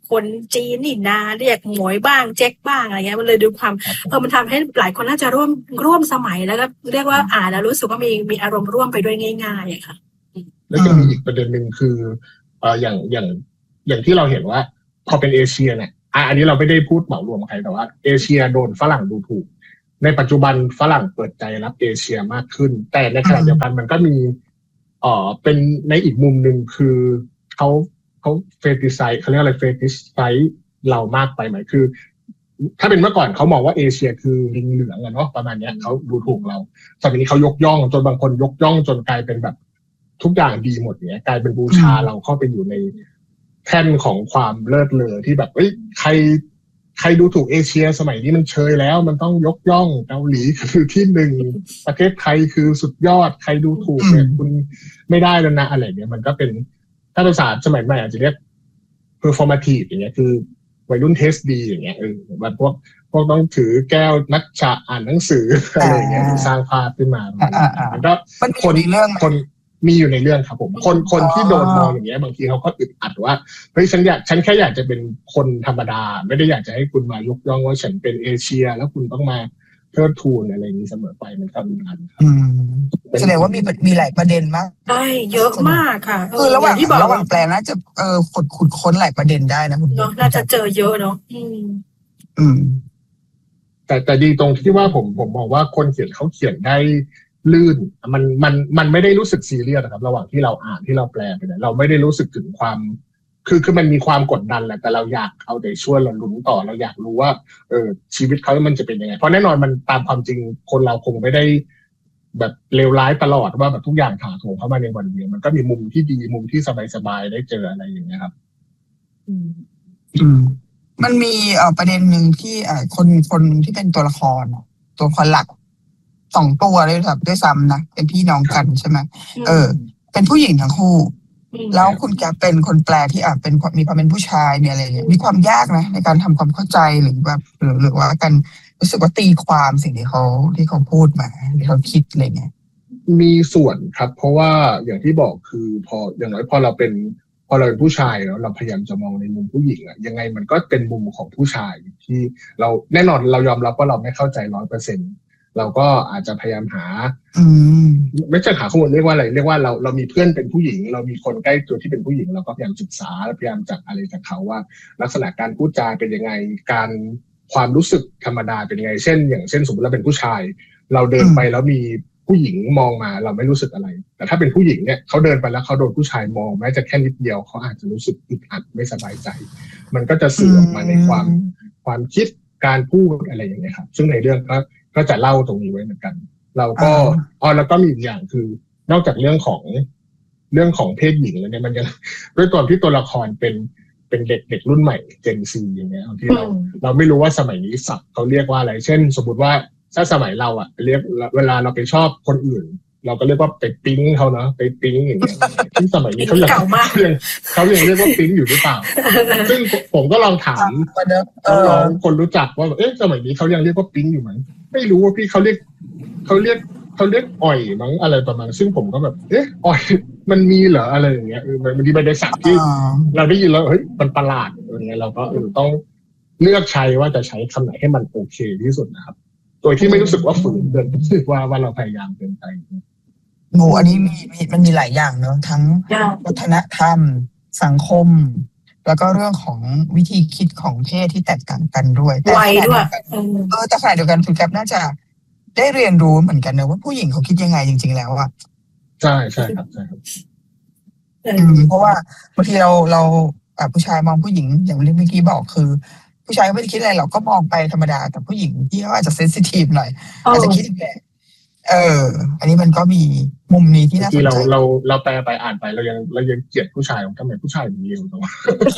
คนจีนนี่นาเรียกหมวยบ้างเจ๊กบ้างอะไรเงี้ยมันเลยดูความเออมันทำให้หลายคนน่าจะร่วมร่วมสมัยแล้วก็เรียกว่าอ่านแล้วรู้สึกว่ามีมีอารมณ์ร่วมไปด้วยง่ายๆค่ะแล้วก็มีอีกประเด็นหนึ่งคือเอ่ออย่างอย่างอย่างที่เราเห็นว่าพอเป็นเอเชียเนี่ยอันนี้เราไม่ได้พูดเหมารวมใครแต่ว่าเอเชียโดนฝรั่งดูถูกในปัจจุบันฝรั่งเปิดใจรับเอเชียมากขึ้นแต่ในขณะเดียวกันมันก็มีเอ่อเป็นในอีกมุมหนึ่งคือเขาเขาเฟติไซส์เขาเรียกอะไรเฟติไซส์เรามากไปไหมคือถ้าเป็นเมื่อก่อนเขามองว่าเอเชียคือลิงเหลืองอะเนาะประมาณนี้เขาดูถูกเราตอนนี้เขายกย่องจนบางคนยกย่องจนกลายเป็นแบบทุกอย่างดีหมดเนี้ยกลายเป็นบูชาเราเข้าไปอยู่ในแท่นของความเลิศเลอที่แบบเอ้ยใครใครดูถูกเอเชียสมัยนี้มันเชยแล้วมันต้องยกย่องเกาหลีคือที่หนึ่งประเทศไทยคือสุดยอดใครดูถูกเนี่ยคุณไม่ได้แล้วนะอะไรเนี้ยมันก็เป็นถ้าภาษาสมัยใหม่อาจจะเรียก performative อย่างเงี้ยคือวัยรุ่นเทสดีอย่างเงี้ยเออแบบพวกพวกต้องถือแก้วนักฉะอ่านหนังสืออะไรอย่างเงี้ยสร้างภาพขึ้นมามันก็คนคนมีอยู่ในเรื่องครับผมคนคนที่โดนมองอย่างเงี้ยบางทีเขาก็อึดอัดว่าเฮ้ยฉันอยากฉันแค่อยากจะเป็นคนธรรมดาไม่ได้อยากจะให้คุณมายกย่องว่าฉันเป็นเอเชียแล้วคุณต้องมาเทิดทูนอะไรอย่างนี้เสมอไปมันก็อึดอัดครับแสดงว่ามีมีหลายประเด็นมากใช่เยอะมากค่ะคือระหว่างระหว่างแปลน่าจะเออขุดขุดค้นหลายประเด็นได้นะคุณเนาะน่าจะเจอเยอะเนาะอืมอืมแต่แต่ดีตรงที่ว่าผมผมมองว่าคนเขียนเขาเขียนได้ลื่นมันมันมันไม่ได้รู้สึกซีเรียสนะครับระหว่างที่เราอ่านที่เราแปลไปเนี่ยเราไม่ได้รู้สึกถึงความคือคือมันมีความกดดันแหละแต่เราอยากเอาใจช่วยเราลุ้นต่อเราอยากรู้ว่าเออชีวิตเขามันจะเป็นยังไงเพราะแน่นอนมันตามความจริงคนเราคงไม่ได้แบบเลวร้ายตลอดว่าแบบทุกอย่างถาโถมเข้ามาในวันเดียวมันก็มีมุมที่ดีมุมที่สบายๆได้เจออะไรอย่างเงี้ยครับอืมอืมมันมีเอ่อประเด็นหนึ่งที่เอ่อคนคนที่เป็นตัวละครตัวละครหลักสองตัวเลยแบบด้วยซ้ำนะเป็นพี่น้องกันใช่ไหมเออเป็นผู้หญิงทั้งคู่แล้วคุณแกเป็นคนแปลที่อ่ะเป็นมีความเป็นผู้ชายมีอะไรอย่างเงี้ยมีความยากนะในการทำความเข้าใจหรือแบบหรือหรือว่าการรู้สึกว่าตีความสิ่งที่เขาที่เขาพูดมาที่เขาคิดอะไรเงี้ยมีส่วนครับเพราะว่าอย่างที่บอกคือพออย่างน้อยพอเราเป็นพอเราเป็นผู้ชายแล้วเราพยายามจะมองในมุมผู้หญิงอะยังไงมันก็เป็นมุมของผู้ชายที่เราแน่นอนเรายอมรับว่าเราไม่เข้าใจร้อยเปอร์เซ็นต์เราก็อาจจะพยายามหาไม่ใช่หาข้อมูลเรียกว่าอะไรเรียกว่าเราเรามีเพื่อนเป็นผู้หญิงเรามีคนใกล้ตัวที่เป็นผู้หญิงเราก็พยายามศึกษาพยายามจับอะไรจากเขาว่าลักษณะการพูดจาเป็นยังไงการความรู้สึกธรรมดาเป็นยังไงเช่นอย่างเช่นสมมติเราเป็นผู้ชายเราเดินไปแล้วมีผู้หญิงมองมาเราไม่รู้สึกอะไรแต่ถ้าเป็นผู้หญิงเนี่ยเขาเดินไปแล้วเขาโดนผู้ชายมองแม้จะแค่นิดเดียวเขาอาจจะรู้สึกอึดอัดไม่สบายใจมันก็จะสื่อออกมาในความความคิดการพูดอะไรอย่างเงี้ยครับซึ่งในเรื่องก็ก็จะเล่าตรงนี้ไว้เหมือนกันเราก็อ๋อแล้วก็มีอีกอย่างคือนอกจากเรื่องของเรื่องของเพศหญิงแล้วเนี่ยมันยังด้วยตัวที่ตัวละครเป็นเป็นเด็กเด็กรุ่นใหม่เจนซีอย่างเงี้ยที่เราเราไม่รู้ว่าสมัยนี้ศัพท์เขาเรียกว่าอะไรเช่นสมมติว่าถ้าสมัยเราอ่ะเรียกเวลาเราไปชอบคนอื่นเราก็เรียกว่าไปปิ๊งเขาเนาะไปปิ๊งอย่างเงี้ยที่สมัยนี้เขายังเขายังเรียกว่าปิ๊งอยู่หรือเปล่าซึ่งผมก็ลองถามน้องคนรู้จักว่าเอ๊ะสมัยนี้เขายังเรียกว่าปิ๊งอยู่ไหมไม่รู้ว่าพี่เขาเรียกเขาเรียกเขาเรียกอ่อยมั้งอะไรประมาณซึ่งผมก็แบบเอ๊ะอ่อยมันมีเหรออะไรอย่างเงี้ยเออมันมีใบศัพท์ที่เราได้ยินแล้วเฮ้ยมันประหลาดอย่างเงี้ยเราก็เออต้องเลือกใช้ว่าจะใช้คำไหนให้มันโอเคที่สุดนะครับโดยที่ไม่รู้สึกว่าฝืนเกินรู้สึกว่าว่าเราพยายามเกินไปโหอันนี้มีมันมีหลายอย่างเนอะทั้งวัฒนธรรมสังคมแล้วก็เรื่องของวิธีคิดของเพศที่แตกต่างกันด้วยแต่ด้วยเออแต่ขณะเดียวกันคุณแก๊ปน่าจะได้เรียนรู้เหมือนกันนะว่าผู้หญิงเขาคิดยังไงจริงๆแล้วอะใช่ใช่ครับใช่ครับเพราะว่าบางทีเราเราผู้ชายมองผู้หญิงอย่างที่เมื่อกี้บอกคือผู้ชายไม่ได้คิดอะไรเราก็มองไปธรรมดาแต่ผู้หญิงที่เขาอาจจะเซนซิทีฟหน่อยอาจจะคิดอีกแบบเอออันนี้มันก็มีมุมนี้ที่น่าสนใจที่เราเราเราแปลไปอ่านไปเรายังเรายังเกลียดผู้ชายของทำไมผู้ชายมีเยอะจังวะ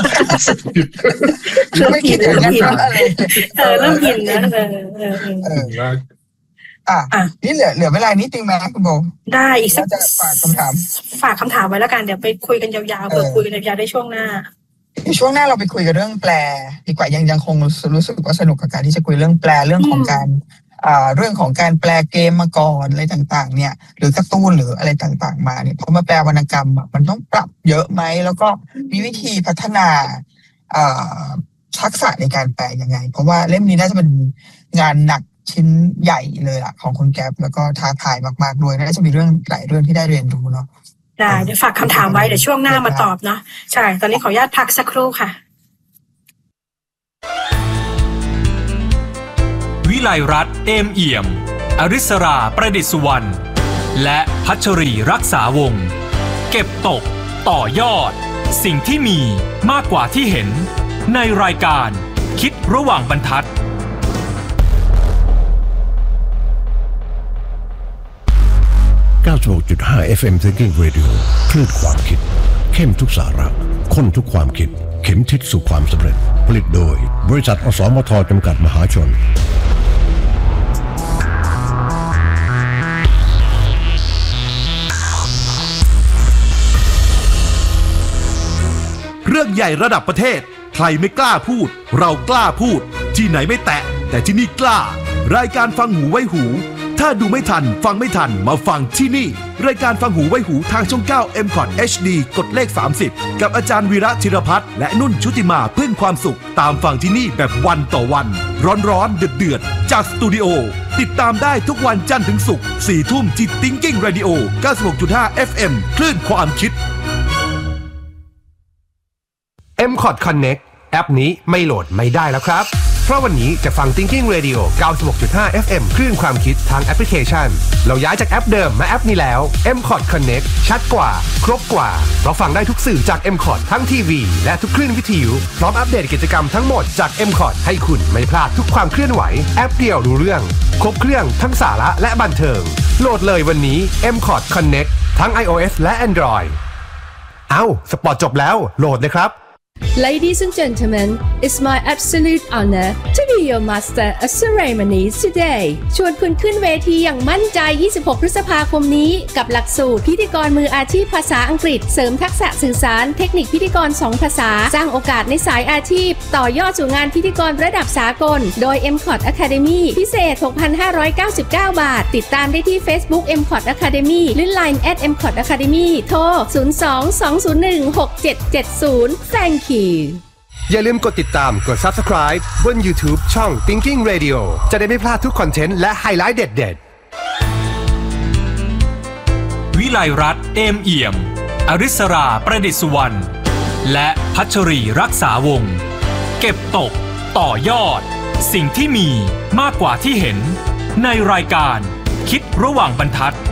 ไม่คิดอย่างนั้นอะไรเออเริ่มยินนะเออเออเอออ่ะนี่เหลือเหลือเวลานิดนึงไหมคุณโบได้อีกสักฝากคำถามฝากคำถามไว้แล้วกันเดี๋ยวไปคุยกันยาวๆเปิดคุยกันยาวๆได้ช่วงหน้าช่วงหน้าเราไปคุยกันเรื่องแปลดีกว่ายังยังคงรู้สึกว่าสนุกกับการที่จะคุยเรื่องแปลเรื่องของการอ่าเรื่องของการแปลเกมมาก่อนอะไรต่างๆเนี่ยหรือการ์ตูนหรืออะไรต่างๆมาเนี่ยพอมาแปลวรรณกรรมมันต้องปรับเยอะไหมแล้วก็มีวิธีพัฒนาทักษะในการแปลยังไงเพราะว่าเล่มนี้น่าจะเป็นงานหนักชิ้นใหญ่เลยล่ะของคุณแก๊ปแล้วก็ท้าทายมากๆด้วยน่าจะมีเรื่องหลายเรื่องที่ได้เรียนรู้เนาะได้เดี๋ยวฝากคำถามไว้เดี๋ยวช่วงหน้ามาตอบเนาะใช่ตอนนี้ขออนุญาตพักสักครู่ค่ะวิไลรัตน์เอมเอี่ยมอริสราประดิษฐ์สุวรรณและพัชรีรักษาวงศ์เก็บตกต่อยอดสิ่งที่มีมากกว่าที่เห็นในรายการคิดระหว่างบรรทัดเก้าสิบหกจุดห้า เอฟ เอ็ม Thinking Radio คลื่นความคิดเข้มทุกสาระข้นทุกความคิดเข็มทิศสู่ความสำเร็จผลิตโดยบริษัทอสมทจำกัดมหาชนเรื่องใหญ่ระดับประเทศใครไม่กล้าพูดเรากล้าพูดที่ไหนไม่แตะแต่ที่นี่กล้ารายการฟังหูไว้หูถ้าดูไม่ทันฟังไม่ทันมาฟังที่นี่รายการฟังหูไว้หูทางช่องเก้า เอ็ม คอท เอช ดี กดเลขสามสิบกับอาจารย์วีระธีรพัฒน์และนุ่นชุติมาพึ่งความสุขตามฟังที่นี่แบบวันต่อวันร้อนๆเดือดๆจากสตูดิโอติดตามได้ทุกวันจันทร์ถึงศุกร์สี่ทุ่มที่ Thinking Radio เก้าสิบหกจุดห้า เอฟ เอ็ม คลื่นความคิดเอ็ม คอท Connect แอปนี้ไม่โหลดไม่ได้แล้วครับเพราะวันนี้จะฟัง Thinking Radio เก้าสิบหกจุดห้า เอฟ เอ็ม คลื่นความคิดทางแอปพลิเคชันเราย้ายจากแอปเดิมมาแอปนี้แล้ว เอ็ม คอท Connect ชัดกว่าครบกว่าเราฟังได้ทุกสื่อจาก เอ็ม คอท ทั้งทีวีและทุกคลื่นวิทยุพร้อมอัปเดตกิจกรรมทั้งหมดจาก เอ็ม คอท ให้คุณไม่พลาดทุกความเคลื่อนไหวแอปเดียวรู้เรื่องครบเครื่องทั้งสาระและบันเทิงโหลดเลยวันนี้ เอ็ม คอท Connect ทั้ง iOS และ Android เอ้าสปอร์ตจบแล้วโหลดเลยครับ Ladies and gentlemen, it's my absolute honor to be your master of ceremonies today. ชวนคุณขึ้นเวทีอย่างมั่นใจยี่สิบหกพฤษภาคมนี้กับหลักสูตรพิธีกรมืออาชีพภาษาอังกฤษเสริมทักษะสื่อสารเทคนิคพิธีกรสองภาษาสร้างโอกาสในสายอาชีพต่อยอดสู่งานพิธีกรระดับสากลโดย เอ็ม คอท Academy พิเศษ หกพันห้าร้อยเก้าสิบเก้า บาทติดตามได้ที่ Facebook เอ็ม คอท Academy หรือ ไลน์ แอท เอ็ม คอท Academy โทรศูนย์ สอง สอง ศูนย์ หนึ่ง หก เจ็ด เจ็ด ศูนย์ Thank you อย่าลืมกดติดตามกด Subscribe บน YouTube ช่อง Thinking Radio จะได้ไม่พลาดทุกคอนเทนต์และไฮไลท์เด็ดๆวิไลรัตน์เอมเอี่ยมอริสราประดิษฐ์สุวรรณและพัชรีรักษาวงศ์เก็บตกต่อยอดสิ่งที่มีมากกว่าที่เห็นในรายการคิดระหว่างบรรทัด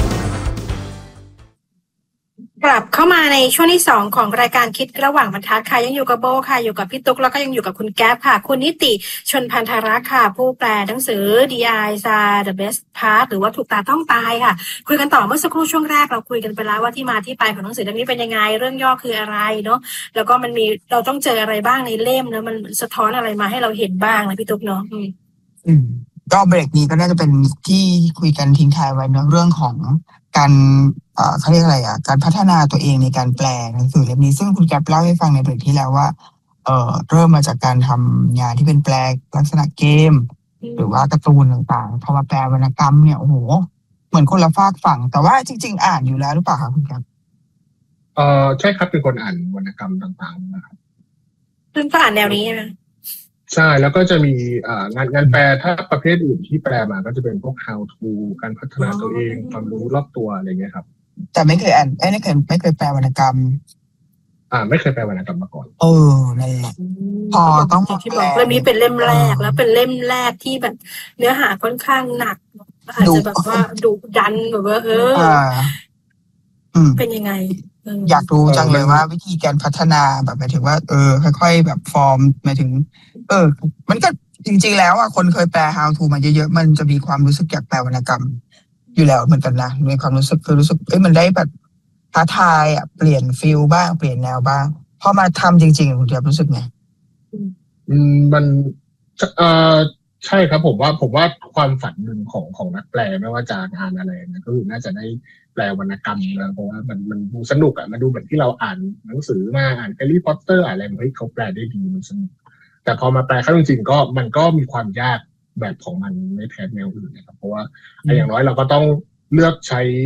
กลับเข้ามาในช่วงที่สองของรายการคิดระหว่างบรรทัดค่ะยังอยู่กับโบค่ะอยู่กับพี่ตุ๊กแล้วก็ยังอยู่กับคุณแก๊ปค่ะคุณนิติชนพันธรักษ์ค่ะผู้แปลหนังสือ ดี ไอ The Best Part หรือว่าถูกตาต้องตายค่ะคุยกันต่อเมื่อสักครู่ช่วงแรกเราคุยกันไปแล้วว่าที่มาที่ไปของหนังสือเล่มนี้เป็นยังไงเรื่องย่อคืออะไรเนาะแล้วก็มันมีเราต้องเจออะไรบ้างในเล่มแล้วมันสะท้อนอะไรมาให้เราเห็นบ้างนะพี่ตุ๊กเนาะอืมก็เบรกนี้ก็น่าจะเป็นที่คุยกันทิ้งท้ายไว้เนาะเรื่องของการเอ่อเขาเรียกอะไรอ่ะการพัฒนาตัวเองในการแปลหนังสือเล่มนี้ซึ่งคุณแก๊ปเล่าให้ฟังในเบรกที่แล้วว่าเอ่อเริ่มมาจากการทำงานที่เป็นแปลลักษณะเกมหรือว่าการ์ตูนต่างๆพอมาแปลวรรณกรรมเนี่ยโอ้โหเหมือนคนละฝากฝั่งแต่ว่าจริงๆอ่านอยู่แล้วหรือเปล่าคะคุณแก๊ปเอ่อใช่ครับเป็นคนอ่านวรรณกรรมต่างๆนะครับซึ่งก็อ่านแนวนี้ใช่ไหมใช่แล้วก็จะมีงานงานแปลถ้าประเภทอื่นที่แปลมาก็จะเป็นพวก how to การพัฒนาตัวเองความรู้รอบตัวอะไรเงี้ยครับแต่ไม่เคยอ่านไม่เคยไม่เคยแปลวรรณกรรมอ่าไม่เคยแปลวรรณกรรมมาก่อนเออนั่นแหละพอต้องที่บอกเล่มนี้เป็นเล่มแรกแล้วเป็นเล่มแรกที่แบบเนื้อหาค่อนข้างหนักอาจจะแบบว่าดุดันแบบว่าเออเป็นยังไงอยากรู้จังเลยว่าวิธีการพัฒนาแบบหมายถึงว่าเออค่อยๆแบบฟอร์มหมายถึงเออมันก็จริงๆแล้วอ่ะคนเคยแปล how to มาเยอะๆมันจะมีความรู้สึกอยากแปลวรรณกรรมอยู่แล้วเหมือนกันนะมีความรู้สึกคือรู้สึกเอ้ยมันได้แบบท้าทายอ่ะเปลี่ยนฟิลบ้างเปลี่ยนแนวบ้างพอมาทำจริงๆคุณจะรู้สึกไงอืมมันเอ่อใช่ครับผมว่าผมว่าความฝันหนึ่งของของนักแปลไม่ว่าจะงานอะไรนะก็คือน่าจะได้แปลวรรณกรรมนะเพราะว่ามันมันดูสนุกอ่ะมันดูเหมือนที่เราอ่านหนังสือมาอ่านแฮร์รี่พอตเตอร์อะไรเฮ้ยเขาแปลได้ดีมันสนุกแต่พอมาแปลเข้าจริงๆก็มันก็มีความยากแบบของมันไม่แพ้แนวอื่นนะครับเพราะว่าอย่างน้อยเราก็ต้องเลือกใช้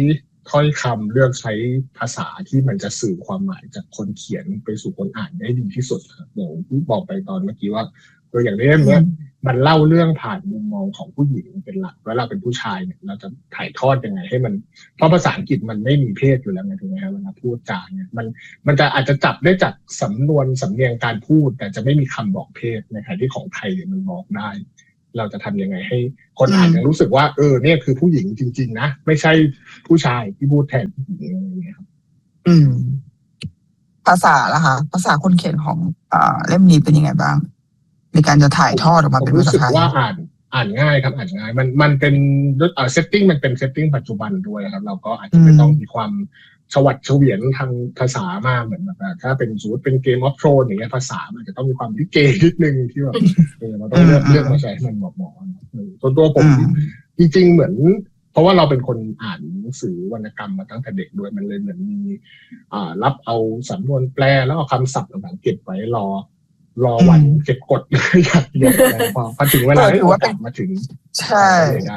ถ้อยคำเลือกใช้ภาษาที่มันจะสื่อความหมายจากคนเขียนไปสู่คนอ่านได้ดีที่สุดครับอย่างที่บอกไปตอนเมื่อกี้ว่าตัวอย่างเรื่องนี้มันเล่าเรื่องผ่านมุมมองของผู้หญิงเป็นหลักแล้วเราเป็นผู้ชายเนี่ยเราจะถ่ายทอดยังไงให้มันเพราะภาษาอังกฤษมันไม่มีเพศอยู่แล้วไงถูกไหมครับเวลาพูดจาเนี่ยมันมันจะอาจจะจับได้จากสำนวนสำเนียงการพูดแต่จะไม่มีคำบอกเพศในขณะที่ของไทยมันบอกได้เราจะทำยังไงให้คนอ่านยังรู้สึกว่าเออเนี่ยคือผู้หญิงจริงๆนะไม่ใช่ผู้ชายที่พูดแทนผู้หญิงอะไรอย่างเงี้ยครับอืมภาษาล่ะคะภาษาคนเขียนของอ่าเล่มนี้เป็นยังไงบ้างในการจะถ่ายทอดออกมาเป็นภาษาไทยผมรู้สึกว่าอ่านอ่านง่ายครับอ่านง่ายมันมันเป็นเอ่อเซตติ้งมันเป็นเซตติ้งปัจจุบันด้วยครับเราก็อาจจะไม่ต้องมีความฉวัดเฉวียนทางภาษามากเหมือนแบบถ้าเป็นสมมติเป็นเกมออฟโทรนอย่างเงี้ยภาษามันจะต้องมีความลิเกนิดนึงที่แบบเออเราต้องเลือกเลือกมาใช้ให้มันเหมาะเหมาะส่วนตัวผมจริงๆเหมือนเพราะว่าเราเป็นคนอ่านหนังสือวรรณกรรมมาตั้งแต่เด็กด้วยมันเลยเหมือนมีอ่ารับเอาสำนวนแปลแล้วเอาคำศัพท์ต่างๆเก็บไว้รอรอวันเก็บกดอยากเยอะอะไรพอพอถึงเวลาให้โอกาสมาถึงใช่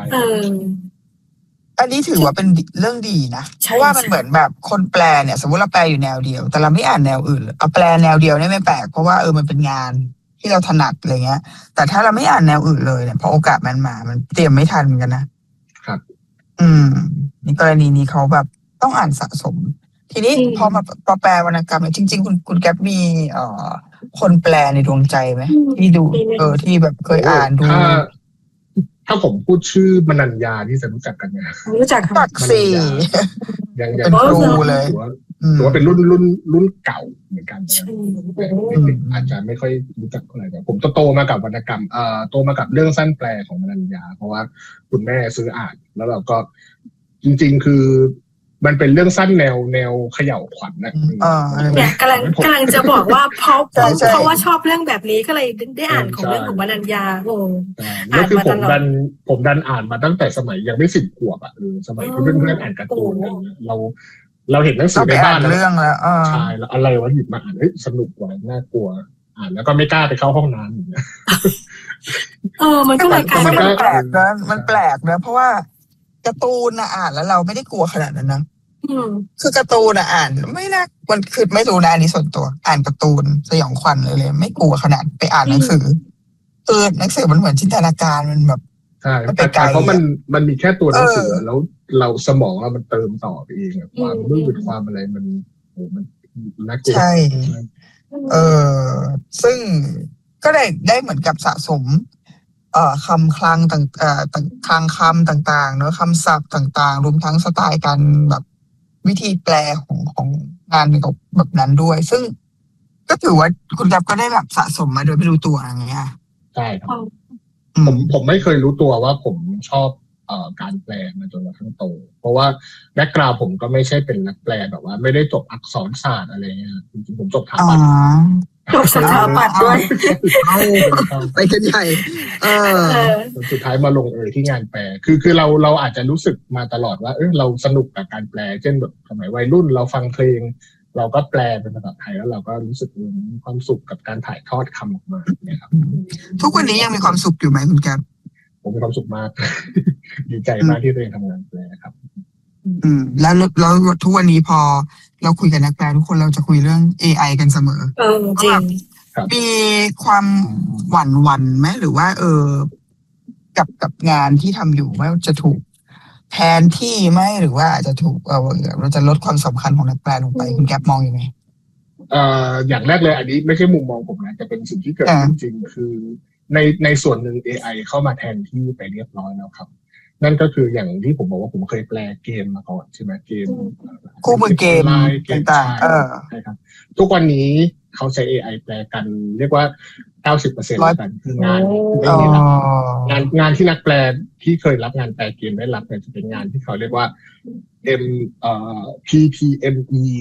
อันนี้ถือว่าเป็นเรื่องดีนะเพราะว่ามันเหมือนแบบคนแปลเนี่ยสมมติเราแปลอยู่แนวเดียวแต่เราไม่อ่านแนวอื่นเอาแปลแนวเดียวเนี่ยไม่แปลกเพราะว่าเออมันเป็นงานที่เราถนัดอะไรเงี้ยแต่ถ้าเราไม่อ่านแนวอื่นเลยเนี่ยพอโอกาสมันมามันเตรียมไม่ทันเหมือนกันนะครับอืมในกรณีนี้เขาแบบต้องอ่านสะสมทีนี้พอมาพอแปลวรรณกรรมเนี่ยจริงๆคุณคุณแก๊ปมีเอ่อคนแปลในดวงใจไหมที่ดูเออที่แบบเคยอ่านดูถ้าถ้าผมพูดชื่อมนัญญาที่จะรู้จักกันนะรู้จักตักสี่ยังยังครูเลยหรือว่าเป็นรุ่นรุ่นรุ่นเก่าเหมือนกันอาจจะไม่ค่อยรู้จักเท่าไหร่แต่ผมโตมากับวรรณกรรมเอ่อโตมากับเรื่องสั้นแปลของมนัญญาเพราะว่าคุณแม่ซื้ออ่านแล้วเราก็จริงๆคือมันเป็นเรื่องสั้นแนวแนวเขย่าขวัญนะเนี่ยกำลังกำลังจะบอกว่าเพราะเพราะว่าชอบเรื่องแบบนี้ก็เลยได้อ่านของเรื่องของมนัญญาโอ้อ่านมาตลอดผมดันผมดันอ่านมาตั้งแต่สมัยยังไม่สิบขวบอ่ะหรือสมัยที่เพื่อนๆอ่านการ์ตูนกันเราเราเห็นหนังสือในบ้านเรื่องแล้วใช่แล้วอะไรวะหยิบมาอ่านเฮ้ยสนุกกว่าน่ากลัวอ่านแล้วก็ไม่กล้าไปเข้าห้องน้ำอย่างเงี้ยเออมันก็เลยกลายเป็นแปลกนะมันแปลกนะเพราะว่าการ์ตูนนะอ่านแล้วเราไม่ได้กลัวขนาดนั้นนะคือการ์ตูนอ่ะอ่านไม่น่ามันคือไม่รู้นะอันนี้ส่วนตัวอ่านการ์ตูนสยองขวัญเลยเลยไม่กลัวขนาดไปอ่านหนังสือเออหนังสือมันเหมือนจินตนาการมันแบบใช่เพราะมันมันมีแค่ตัวหนังสือแล้วเราสมองเรามันเติมต่อไปเองความมืดความอะไรมันโอ้มันน่ากลัวใช่เออซึ่งก็ได้ได้เหมือนกับสะสมเอ่อคำคลังต่างเอ่อคลังคำต่างๆเนอะคำศัพท์ต่างๆรวมทั้งสไตล์การแบบวิธีแปลของของงานแบบนั้นด้วยซึ่งก็ถือว่าคุณแก๊ปก็ได้แบบสะสมมาโดยไม่รู้ตัวอะไรเงี้ยใช่ครับผมผมไม่เคยรู้ตัวว่าผมชอบเอ่อการแปลมาจนกระทั่งโตเพราะว่าแบ็คกราวด์ผมก็ไม่ใช่เป็นนักแปลแบบว่าไม่ได้จบอักษรศาสตร์อะไรเงี้ยจริงๆผมจบสถาปัตย์จบสถาปัตย์ด้วยไปกันใหญ่เออสุดท้ายมาลงเอยที่งานแปลคือคือเราเราอาจจะรู้สึกมาตลอดว่าเออเราสนุกกับการแปลเช่นแบบสมัยวัยรุ่นเราฟังเพลงเราก็แปลเป็นภาษาไทยแล้วเราก็รู้สึกมีความสุขกับการถ่ายทอดคำออกมาเนี่ยครับทุกวันนี้ยังมีความสุขอยู่ไหมคุณแก๊ปผมมีความสุขมากดีใจมากที่ตัวเองทำงานแปลครับอืมแล้วแล้วทุกวันนี้พอเราคุยกับนักแปลทุกคนเราจะคุยเรื่อง เอ ไอ กันเสมอเออจริงมีความหวั่นหวั่นไหมหรือว่าเออกับกับงานที่ทำอยู่ว่าจะถูกแทนที่ไหมหรือว่าอาจจะถูกเออเราจะลดความสำคัญของนักแปลลงไปคุณแก๊ปมองยังไงเอ่ออย่างแรกเลยอันนี้ไม่ใช่มุมมองผมนะจะเป็นสิ่งที่เกิดขึ้นจริงคือในในส่วนหนึ่ง เอ ไอ เข้ามาแทนที่ไปเรียบร้อยแล้วครับนั่นก็คืออย่างที่ผมบอกว่าผมเคยแปลเกมมาก่อนใช่ไหมเกมคู่มือเกมต่างๆเออใช่ครับทุกวันนี้เขาใช้ เอ ไอ แปลกันเรียกว่า เก้าสิบเปอร์เซ็นต์ แล้วกันคืองานไม่ได้รับงานงานที่นักแปลที่เคยรับงานแปลเกมได้รับเนี่ยจะเป็นงานที่เขาเรียกว่า M เอ่อ พี พี เอ็ม อี